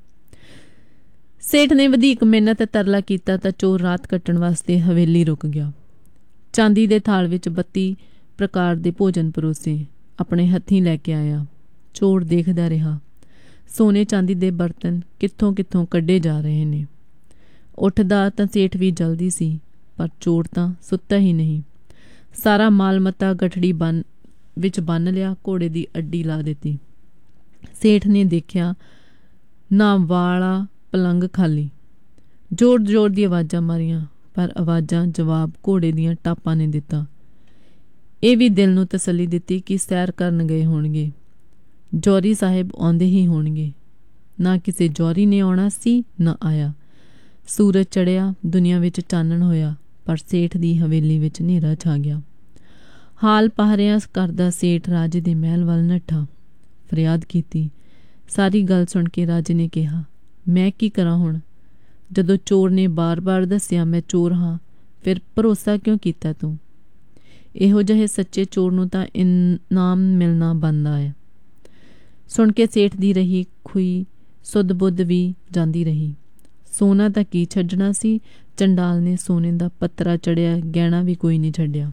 ਸੇਠ ਨੇ ਵਧੀਕ ਮਿਹਨਤ ਤਰਲਾ ਕੀਤਾ ਤਾਂ ਚੋਰ ਰਾਤ ਕੱਟਣ ਵਾਸਤੇ ਹਵੇਲੀ ਰੁਕ ਗਿਆ। ਚਾਂਦੀ ਦੇ ਥਾਲ ਵਿੱਚ ਬੱਤੀ ਪ੍ਰਕਾਰ ਦੇ ਭੋਜਨ ਪਰੋਸੇ ਆਪਣੇ ਹੱਥੀਂ ਲੈ ਕੇ ਆਇਆ। ਚੋਰ ਦੇਖਦਾ ਰਿਹਾ। ਸੋਨੇ ਚਾਂਦੀ ਦੇ ਬਰਤਨ ਕਿੱਥੋਂ ਕਿੱਥੋਂ ਕੱਢੇ ਜਾ ਰਹੇ ਨੇ। ਉੱਠਦਾ ਤਾਂ ਸੇਠ ਵੀ ਜਲਦੀ ਸੀ, ਪਰ ਚੋਰ ਤਾਂ ਸੁੱਤਾ ਹੀ ਨਹੀਂ। ਸਾਰਾ ਮਾਲ ਮੱਤਾ ਗਠੜੀ ਬੰਨ ਵਿੱਚ ਬੰਨ ਲਿਆ। ਘੋੜੇ ਦੀ ਅੱਡੀ ਲਾ ਦਿੱਤੀ। ਸੇਠ ਨੇ ਦੇਖਿਆ ਨਾ ਵਾਲਾ ਪਲੰਗ ਖਾਲੀ। ਜ਼ੋਰ ਜ਼ੋਰ ਦੀ ਆਵਾਜ਼ਾਂ ਮਾਰੀਆਂ, ਪਰ ਆਵਾਜ਼ਾਂ ਜਵਾਬ ਘੋੜੇ ਦੀਆਂ ਟਾਪਾਂ ਨੇ ਦਿੱਤਾ। ਇਹ ਵੀ ਦਿਲ ਨੂੰ ਤਸੱਲੀ ਦਿੱਤੀ ਕਿ ਸੈਰ ਕਰਨ ਗਏ ਹੋਣਗੇ। ਜੌਹਰੀ ਸਾਹਿਬ ਆਉਂਦੇ ਹੀ ਹੋਣਗੇ। ਨਾ ਕਿਸੇ ਜੌਹਰੀ ਨੇ ਆਉਣਾ ਸੀ, ਨਾ ਆਇਆ। ਸੂਰਜ ਚੜ੍ਹਿਆ, ਦੁਨੀਆ ਵਿੱਚ ਚਾਨਣ ਹੋਇਆ, ਪਰ ਸੇਠ ਦੀ ਹਵੇਲੀ ਵਿੱਚ ਹਨੇਰਾ ਛਾ ਗਿਆ। ਹਾਲ ਪਹਰਿਆਂ ਕਰਦਾ ਸੇਠ ਰਾਜੇ ਦੇ ਮਹਿਲ ਵੱਲ ਨੱਠਾ। ਫਰਿਆਦ ਕੀਤੀ। ਸਾਰੀ ਗੱਲ ਸੁਣ ਕੇ ਰਾਜੇ ਨੇ ਕਿਹਾ, ਮੈਂ ਕੀ ਕਰਾਂ ਹੁਣ? ਜਦੋਂ ਚੋਰ ਨੇ ਬਾਰ-ਬਾਰ ਦੱਸਿਆ ਮੈਂ ਚੋਰ ਹਾਂ, ਫਿਰ ਭਰੋਸਾ ਕਿਉਂ ਕੀਤਾ ਤੂੰ? ਇਹੋ ਜਿਹੇ ਸੱਚੇ ਚੋਰ ਨੂੰ ਤਾਂ ਇਨਾਮ ਮਿਲਣਾ ਬਣਦਾ ਹੈ। ਸੁਣ ਕੇ ਸੇਠ ਦੀ ਰਹੀ ਖੂਹੀ ਸੁੱਧ ਬੁੱਧ ਵੀ ਜਾਂਦੀ ਰਹੀ। ਸੋਨਾ ਤਾਂ ਕੀ ਛੱਡਣਾ ਸੀ। ਚੰਡਾਲ ਨੇ ਸੋਨੇ ਦਾ ਪੱਤਰਾ ਚੜਿਆ ਗਹਿਣਾ ਵੀ ਕੋਈ ਨਹੀਂ ਛੱਡਿਆ।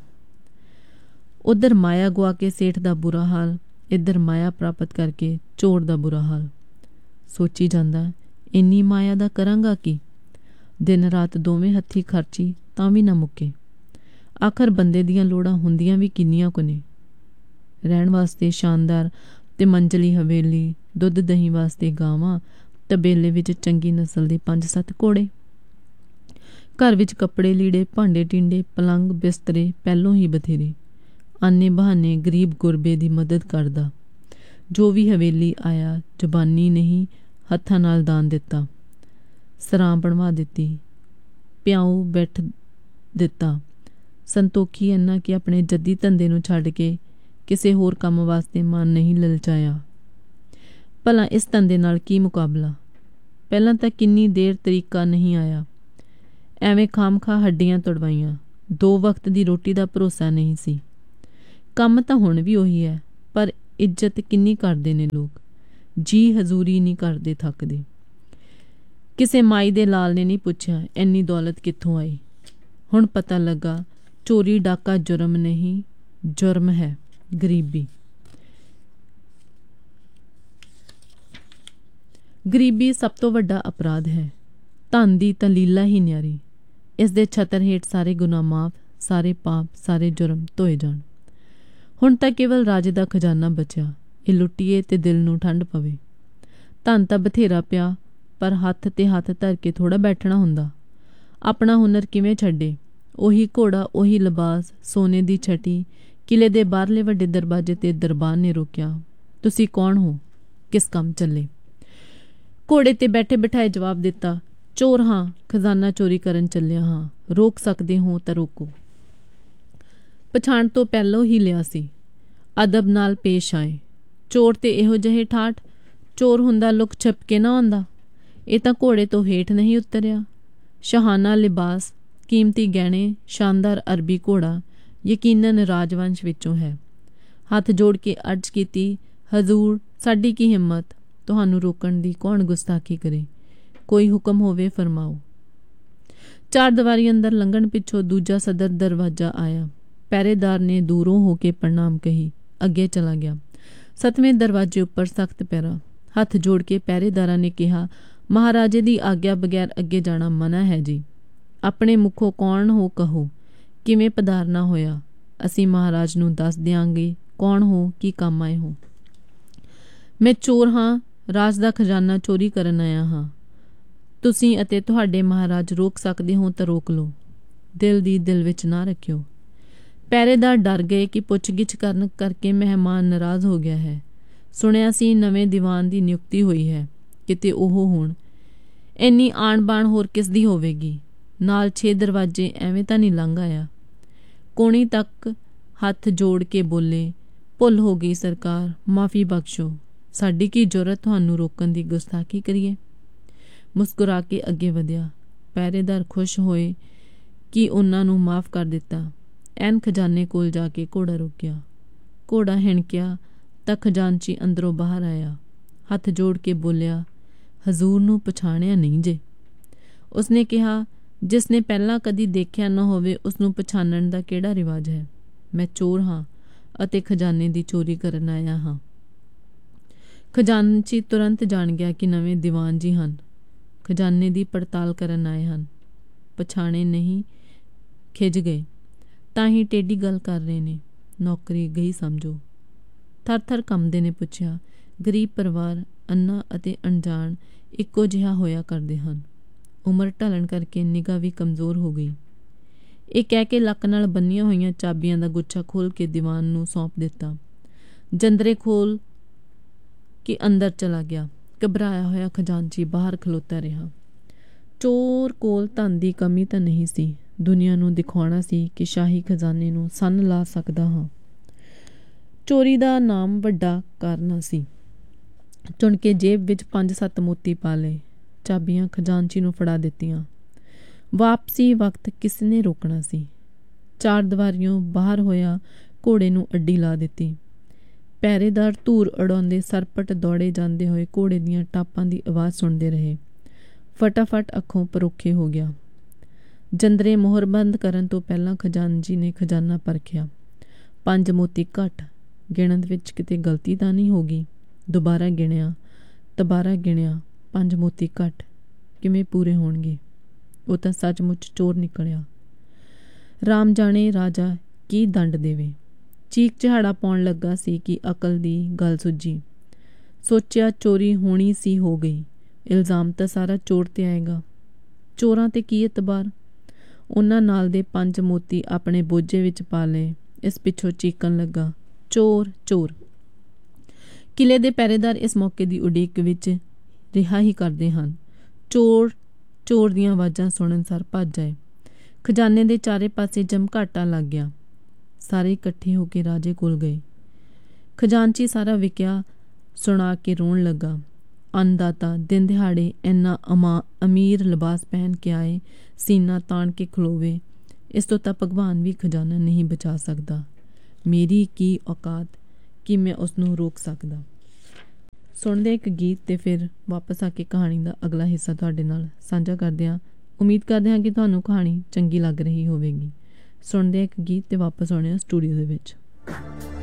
ਉੱਧਰ ਮਾਇਆ ਗੁਆ ਕੇ ਸੇਠ ਦਾ ਬੁਰਾ ਹਾਲ, ਇੱਧਰ ਮਾਇਆ ਪ੍ਰਾਪਤ ਕਰਕੇ ਚੋਰ ਦਾ ਬੁਰਾ ਹਾਲ। ਸੋਚੀ ਜਾਂਦਾ, ਇੰਨੀ ਮਾਇਆ ਦਾ ਕਰਾਂਗਾ ਕੀ? ਦਿਨ ਰਾਤ ਦੋਵੇਂ ਹੱਥੀਂ ਖਰਚੀ ਤਾਂ ਵੀ ਨਾ ਮੁੱਕੇ। ਆਖਰ ਬੰਦੇ ਦੀਆਂ ਲੋੜਾਂ ਹੁੰਦੀਆਂ ਵੀ ਕਿੰਨੀਆਂ ਕੁ ਨੇ। ਰਹਿਣ ਵਾਸਤੇ ਸ਼ਾਨਦਾਰ ਤੇ ਮੰਜ਼ਲੀ ਹਵੇਲੀ, ਦੁੱਧ ਦਹੀਂ ਵਾਸਤੇ ਗਾਵਾਂ, ਤਬੇਲੇ ਵਿੱਚ ਚੰਗੀ ਨਸਲ ਦੇ ਪੰਜ ਸੱਤ ਘੋੜੇ। ਘਰ ਵਿੱਚ ਕੱਪੜੇ ਲੀੜੇ, ਭਾਂਡੇ ਟਿੰਡੇ, ਪਲੰਗ ਬਿਸਤਰੇ ਪਹਿਲੋਂ ਹੀ ਬਥੇਰੇ। ਆਨੇ ਬਹਾਨੇ ਗਰੀਬ ਗੁਰਬੇ ਦੀ ਮਦਦ ਕਰਦਾ। ਜੋ ਵੀ ਹਵੇਲੀ ਆਇਆ ਜ਼ਬਾਨੀ ਨਹੀਂ, ਹੱਥਾਂ ਨਾਲ ਦਾਨ ਦਿੱਤਾ। ਸਰਾਂ ਬਣਵਾ ਦਿੱਤੀ। ਪਿਆਊ ਬੈਠ ਦਿੱਤਾ। ਸੰਤੋਖੀ ਇੰਨਾ ਕਿ ਆਪਣੇ ਜੱਦੀ ਧੰਦੇ ਨੂੰ ਛੱਡ ਕੇ ਕਿਸੇ ਹੋਰ ਕੰਮ ਵਾਸਤੇ ਮਨ ਨਹੀਂ ਲਲਚਾਇਆ। ਭਲਾ ਇਸ ਧੰਦੇ ਨਾਲ ਕੀ ਮੁਕਾਬਲਾ? ਪਹਿਲਾਂ ਤਾਂ ਕਿੰਨੀ ਦੇਰ ਤਰੀਕਾ ਨਹੀਂ ਆਇਆ। ਐਵੇਂ ਖਾਮਖਾ ਹੱਡੀਆਂ ਤੁੜਵਾਈਆਂ। ਦੋ ਵਕਤ ਦੀ ਰੋਟੀ ਦਾ ਭਰੋਸਾ ਨਹੀਂ ਸੀ। ਕੰਮ ਤਾਂ ਹੁਣ ਵੀ ਉਹੀ ਹੈ, ਪਰ ਇੱਜ਼ਤ ਕਿੰਨੀ ਕਰਦੇ ਨੇ ਲੋਕ। ਜੀ ਹਜ਼ੂਰੀ ਨਹੀਂ ਕਰਦੇ ਥੱਕਦੇ। ਕਿਸੇ ਮਾਈ ਦੇ ਲਾਲ ਨੇ ਨਹੀਂ ਪੁੱਛਿਆ ਇੰਨੀ ਦੌਲਤ ਕਿੱਥੋਂ ਆਈ। ਹੁਣ ਪਤਾ ਲੱਗਾ ਚੋਰੀ ਡਾਕਾ ਜੁਰਮ ਨਹੀਂ, ਜੁਰਮ ਹੈ ਗਰੀਬੀ। ਗਰੀਬੀ ਸਭ ਤੋਂ ਵੱਡਾ ਅਪਰਾਧ ਹੈ। ਧਨ ਦੀ ਤਾਂ ਲੀਲਾ ਹੀ ਨਿਆਰੀ। ਇਸ ਦੇ ਛਤਰ ਹੇਠ ਸਾਰੇ ਗੁਨਾਹ ਮਾਫ, ਸਾਰੇ ਪਾਪ, ਸਾਰੇ ਜੁਰਮ ਧੋਏ ਜਾਣ। ਹੁਣ ਤਾਂ ਕੇਵਲ ਰਾਜੇ ਦਾ ਖਜ਼ਾਨਾ ਬਚਿਆ। ਇਹ ਲੁੱਟੀਏ ਤੇ ਦਿਲ ਨੂੰ ਠੰਡ ਪਵੇ। ਧਨ ਤਾਂ ਬਥੇਰਾ ਪਿਆ, ਪਰ ਹੱਥ ਤੇ ਹੱਥ ਧਰ ਕੇ ਥੋੜਾ ਬੈਠਣਾ ਹੁੰਦਾ। ਆਪਣਾ ਹੁਨਰ ਕਿਵੇਂ ਛੱਡੇ? ਉਹੀ ਘੋੜਾ, ਉਹੀ ਲਿਬਾਸ, ਸੋਨੇ ਦੀ ਛਟੀ। ਕਿਲੇ ਦੇ ਬਾਹਰਲੇ ਵੱਡੇ ਦਰਵਾਜ਼ੇ ਤੇ ਦਰਬਾਨ ਨੇ ਰੋਕਿਆ, ਤੁਸੀਂ ਕੌਣ ਹੋ? ਕਿਸ ਕੰਮ ਚੱਲੇ? ਘੋੜੇ ਤੇ ਬੈਠੇ ਬਿਠਾਏ ਜਵਾਬ ਦਿੱਤਾ, ਚੋਰ ਹਾਂ, ਖਜ਼ਾਨਾ ਚੋਰੀ ਕਰਨ ਚੱਲਿਆ ਹਾਂ। ਰੋਕ ਸਕਦੇ ਹੋ ਤਾਂ ਰੋਕੋ। ਪਛਾਣ ਤੋਂ ਪਹਿਲੋਂ ਹੀ ਲਿਆ ਸੀ। ਅਦਬ ਨਾਲ ਪੇਸ਼ ਆਏ। ਚੋਰ ਤੇ ਇਹੋ ਜਿਹੇ ਠਾਠ। ਚੋਰ ਹੁੰਦਾ ਲੁਕ ਛਿਪ ਕੇ ਨਾ ਆਉਂਦਾ। ਇਹ ਤਾਂ ਘੋੜੇ ਤੋਂ ਹੇਠ ਨਹੀਂ ਉਤਰਿਆ। ਸ਼ਾਹਾਨਾ ਲਿਬਾਸ, ਕੀਮਤੀ ਗਹਿਣੇ, ਸ਼ਾਨਦਾਰ ਅਰਬੀ ਘੋੜਾ, ਯਕੀਨਨ ਰਾਜਵੰਸ਼ ਵਿੱਚੋਂ ਹੈ। ਹੱਥ ਜੋੜ ਕੇ ਅਰਜ਼ ਕੀਤੀ, ਹਜ਼ੂਰ, ਸਾਡੀ ਕੀ ਹਿੰਮਤ? ਤੁਹਾਨੂੰ ਰੋਕਣ ਦੀ ਕੌਣ ਗੁਸਤਾਖੀ ਕਰੇ? ਕੋਈ ਹੁਕਮ ਹੋਵੇ ਫਰਮਾਓ। ਚਾਰ ਦੀਵਾਰੀ ਅੰਦਰ ਲੰਘਣ ਪਿੱਛੋਂ ਦੂਜਾ ਸਦਰ ਦਰਵਾਜ਼ਾ ਆਇਆ। ਪਹਿਰੇਦਾਰ ਨੇ ਦੂਰੋਂ ਹੋ ਕੇ ਪ੍ਰਣਾਮ ਕਹੀ, ਅੱਗੇ ਚਲਾ ਗਿਆ। ਸੱਤਵੇਂ ਦਰਵਾਜ਼ੇ ਉੱਪਰ ਸਖਤ ਪਹਿਰਾ। ਹੱਥ ਜੋੜ ਕੇ ਪਹਿਰੇਦਾਰਾਂ ਨੇ ਕਿਹਾ, ਮਹਾਰਾਜੇ ਦੀ ਆਗਿਆ ਬਗੈਰ ਅੱਗੇ ਜਾਣਾ ਮਨ੍ਹਾ ਹੈ ਜੀ। ਆਪਣੇ ਮੁਖੋਂ ਕੌਣ ਹੋ ਕਹੋ, ਕਿਵੇਂ ਪਧਾਰਨਾ ਹੋਇਆ? ਅਸੀਂ ਮਹਾਰਾਜ ਨੂੰ ਦੱਸ ਦਿਆਂਗੇ ਕੌਣ ਹੋ, ਕੀ ਕੰਮ ਆਏ ਹੋ। ਮੈਂ ਚੋਰ ਹਾਂ, ਰਾਜ ਦਾ ਖਜ਼ਾਨਾ ਚੋਰੀ ਕਰਨ ਆਇਆ ਹਾਂ। ਤੁਸੀਂ ਅਤੇ ਤੁਹਾਡੇ ਮਹਾਰਾਜ ਰੋਕ ਸਕਦੇ ਹੋ ਤਾਂ ਰੋਕ ਲਓ। ਦਿਲ ਦੀ ਦਿਲ ਵਿੱਚ ਨਾ ਰੱਖਿਓ। ਪਹਿਰੇਦਾਰ ਡਰ ਗਏ ਕਿ ਪੁੱਛਗਿੱਛ ਕਰਨ ਕਰਕੇ ਮਹਿਮਾਨ ਨਾਰਾਜ਼ ਹੋ ਗਿਆ ਹੈ। ਸੁਣਿਆ ਸੀ ਨਵੇਂ ਦੀਵਾਨ ਦੀ ਨਿਯੁਕਤੀ ਹੋਈ ਹੈ। ਕਿਤੇ ਉਹ ਹੋਣ। ਇੰਨੀ ਆਣ ਬਾਣ ਹੋਰ ਕਿਸ ਦੀ ਹੋਵੇਗੀ? ਨਾਲ ਛੇ ਦਰਵਾਜ਼ੇ ਐਵੇਂ ਤਾਂ ਨਹੀਂ ਲੰਘ ਆਇਆ। ਕੋਣੀ ਤੱਕ ਹੱਥ ਜੋੜ ਕੇ ਬੋਲੇ, ਭੁੱਲ ਹੋ ਗਈ ਸਰਕਾਰ, ਮਾਫੀ ਬਖਸ਼ੋ। ਸਾਡੀ ਕੀ ਜ਼ਰੂਰਤ ਤੁਹਾਨੂੰ ਰੋਕਣ ਦੀ? ਗੁਸਤਾਖੀ ਕਰੀਏ। ਮੁਸਕਰਾ ਕੇ ਅੱਗੇ ਵਧਿਆ। ਪਹਿਰੇਦਾਰ ਖੁਸ਼ ਹੋਏ ਕਿ ਉਹਨਾਂ ਨੂੰ ਮਾਫ ਕਰ ਦਿੱਤਾ। ਐਨ ਖਜ਼ਾਨੇ ਕੋਲ ਜਾ ਕੇ ਘੋੜਾ ਰੋਕਿਆ। ਘੋੜਾ ਹਿਣਕਿਆ ਤਾਂ ਖਜ਼ਾਨਚੀ ਅੰਦਰੋਂ ਬਾਹਰ ਆਇਆ। ਹੱਥ ਜੋੜ ਕੇ ਬੋਲਿਆ, ਹਜ਼ੂਰ ਨੂੰ ਪਛਾਣਿਆ ਨਹੀਂ ਜੇ? ਉਸਨੇ ਕਿਹਾ, ਜਿਸ ਨੇ ਪਹਿਲਾਂ ਕਦੀ ਦੇਖਿਆ ਨਾ ਹੋਵੇ ਉਸਨੂੰ ਪਛਾਣਨ ਦਾ ਕਿਹੜਾ ਰਿਵਾਜ ਹੈ? ਮੈਂ ਚੋਰ ਹਾਂ ਅਤੇ ਖਜ਼ਾਨੇ ਦੀ ਚੋਰੀ ਕਰਨ ਆਇਆ ਹਾਂ। ਖਜ਼ਾਨਚੀ ਤੁਰੰਤ ਜਾਣ ਗਿਆ ਕਿ ਨਵੇਂ ਦੀਵਾਨ ਜੀ ਹਨ। ਖਜ਼ਾਨੇ ਦੀ ਪੜਤਾਲ ਕਰਨ ਆਏ ਹਨ। ਪਛਾਣੇ ਨਹੀਂ, ਖਿਝ ਗਏ। ਤਾਂ ਹੀ ਟੇਢੀ ਗੱਲ ਕਰ ਰਹੇ ਨੇ। ਨੌਕਰੀ ਗਈ ਸਮਝੋ। ਥਰ ਥਰ ਕੰਬਦੇ ਨੇ ਪੁੱਛਿਆ, ਗਰੀਬ ਪਰਿਵਾਰ, ਅੰਨਾ ਅਤੇ ਅਣਜਾਣ ਇੱਕੋ ਜਿਹਾ ਹੋਇਆ ਕਰਦੇ ਹਨ। ਉਮਰ ਢਲਣ ਕਰਕੇ ਨਿਗਾਹ ਵੀ ਕਮਜ਼ੋਰ ਹੋ ਗਈ। ਇਹ ਕਹਿ ਕੇ ਲੱਕ ਨਾਲ ਬੰਨੀਆਂ ਹੋਈਆਂ ਚਾਬੀਆਂ ਦਾ ਗੁੱਛਾ ਖੋਲ੍ਹ ਕੇ ਦੀਵਾਨ ਨੂੰ ਸੌਂਪ ਦਿੱਤਾ। ਜੰਦਰੇ ਖੋਲ੍ਹ ਕੇ ਅੰਦਰ ਚਲਾ ਗਿਆ। ਘਬਰਾਇਆ ਹੋਇਆ ਖਜ਼ਾਨਚੀ ਬਾਹਰ ਖਲੋਤਾ ਰਿਹਾ। ਚੋਰ ਕੋਲ ਧਨ ਦੀ ਕਮੀ ਤਾਂ ਨਹੀਂ ਸੀ। ਦੁਨੀਆ ਨੂੰ ਦਿਖਾਉਣਾ ਸੀ ਕਿ ਸ਼ਾਹੀ ਖਜ਼ਾਨੇ ਨੂੰ ਸੰਨ ਲਾ ਸਕਦਾ ਹਾਂ। ਚੋਰੀ ਦਾ ਨਾਮ ਵੱਡਾ ਕਾਰਨਾ ਸੀ। ਚੁਣ ਕੇ ਜੇਬ ਵਿੱਚ ਪੰਜ ਸੱਤ ਮੋਤੀ ਪਾ ਲਏ। ਚਾਬੀਆਂ ਖਜ਼ਾਨਚੀ ਨੂੰ ਫੜਾ ਦਿੱਤੀਆਂ। ਵਾਪਸੀ ਵਕਤ ਕਿਸ ਨੇ ਰੋਕਣਾ ਸੀ? ਚਾਰ ਦੀਵਾਰੀਓਂ ਬਾਹਰ ਹੋਇਆ ਘੋੜੇ ਨੂੰ ਅੱਡੀ ਲਾ ਦਿੱਤੀ। ਪਹਿਰੇਦਾਰ ਧੂਰ ਉਡਾਉਂਦੇ ਸਰਪਟ ਦੌੜੇ ਜਾਂਦੇ ਹੋਏ ਘੋੜੇ ਦੀਆਂ ਟਾਪਾਂ ਦੀ ਆਵਾਜ਼ ਸੁਣਦੇ ਰਹੇ। ਫਟਾਫਟ ਅੱਖੋਂ ਪਰੋਖੇ ਹੋ ਗਿਆ। ਜੰਦਰੇ ਮੋਹਰ ਬੰਦ ਕਰਨ ਤੋਂ ਪਹਿਲਾਂ ਖਜ਼ਾਨਜੀ ਨੇ ਖਜ਼ਾਨਾ ਪਰਖਿਆ। ਪੰਜ ਮੋਤੀ ਘੱਟ। ਗਿਣਨ ਵਿੱਚ ਕਿਤੇ ਗਲਤੀ ਤਾਂ ਨਹੀਂ ਹੋ ਗਈ? ਦੁਬਾਰਾ ਗਿਣਿਆ, ਦੁਬਾਰਾ ਗਿਣਿਆ, ਪੰਜ ਮੋਤੀ ਘੱਟ। ਕਿਵੇਂ ਪੂਰੇ ਹੋਣਗੇ? ਉਹ ਤਾਂ ਸੱਚਮੁੱਚ ਚੋਰ ਨਿਕਲਿਆ। ਰਾਮ ਜਾਣੇ ਰਾਜਾ ਕੀ ਦੰਡ ਦੇਵੇ। ਚੀਕ ਚਿਹਾੜਾ ਪਾਉਣ ਲੱਗਾ ਸੀ ਕਿ ਅਕਲ ਦੀ ਗੱਲ ਸੁੱਝੀ। ਸੋਚਿਆ ਚੋਰੀ ਹੋਣੀ ਸੀ, ਹੋ ਗਈ। ਇਲਜ਼ਾਮ ਤਾਂ ਸਾਰਾ ਚੋਰ ਤੇ ਆਏਗਾ। ਚੋਰਾਂ ਤੇ ਕੀ ਇਤਬਾਰ? ਉਹਨਾਂ ਨਾਲ ਦੇ ਪੰਜ ਮੋਤੀ ਆਪਣੇ ਬੋਝੇ ਵਿੱਚ ਪਾ ਲਏ। ਇਸ ਪਿੱਛੋਂ ਚੀਕਣ ਲੱਗਾ, ਚੋਰ ਚੋਰ। ਕਿਲੇ ਦੇ ਪਹਿਰੇਦਾਰ ਇਸ ਮੌਕੇ ਦੀ ਉਡੀਕ ਵਿੱਚ ਰਿਹਾ ਹੀ ਕਰਦੇ ਹਨ। ਚੋਰ ਚੋਰ ਦੀਆਂ ਆਵਾਜ਼ਾਂ ਸੁਣਨ ਸਾਰ ਭੱਜ ਆਏ। ਖਜ਼ਾਨੇ ਦੇ ਚਾਰੇ ਪਾਸੇ ਜਮਘਾਟਾ ਲੱਗ ਗਿਆ। ਸਾਰੇ ਇਕੱਠੇ ਹੋ ਕੇ ਰਾਜੇ ਕੋਲ ਗਏ। ਖਜ਼ਾਨਚੀ ਸਾਰਾ ਵਿਕਿਆ ਸੁਣਾ ਕੇ ਰੋਣ ਲੱਗਾ। ਅੰਨਦਾਤਾ ਦਿਨ ਦਿਹਾੜੇ ਇੰਨਾ ਅਮਾ ਅਮੀਰ ਲਿਬਾਸ ਪਹਿਨ ਕੇ ਆਏ, ਸੀਨਾ ਤਾਣ ਕੇ ਖਲੋਵੇ। ਇਸ ਤੋਂ ਤਾਂ ਭਗਵਾਨ ਵੀ ਖਜ਼ਾਨਾ ਨਹੀਂ ਬਚਾ ਸਕਦਾ। ਮੇਰੀ ਕੀ ਔਕਾਤ ਕਿ ਮੈਂ ਉਸ ਨੂੰ ਰੋਕ ਸਕਦਾ। ਸੁਣਦੇ ਇੱਕ ਗੀਤ ਤੇ ਫਿਰ ਵਾਪਸ ਆ ਕੇ ਕਹਾਣੀ ਦਾ ਅਗਲਾ ਹਿੱਸਾ ਤੁਹਾਡੇ ਨਾਲ ਸਾਂਝਾ ਕਰਦੇ ਹਾਂ। ਉਮੀਦ ਕਰਦੇ ਹਾਂ ਕਿ ਤੁਹਾਨੂੰ ਕਹਾਣੀ ਚੰਗੀ ਲੱਗ ਰਹੀ ਹੋਵੇਗੀ। ਸੁਣਦੇ ਇੱਕ ਗੀਤ ਤੇ ਵਾਪਸ ਆਉਣੇ ਆ ਸਟੂਡੀਓ ਦੇ ਵਿੱਚ।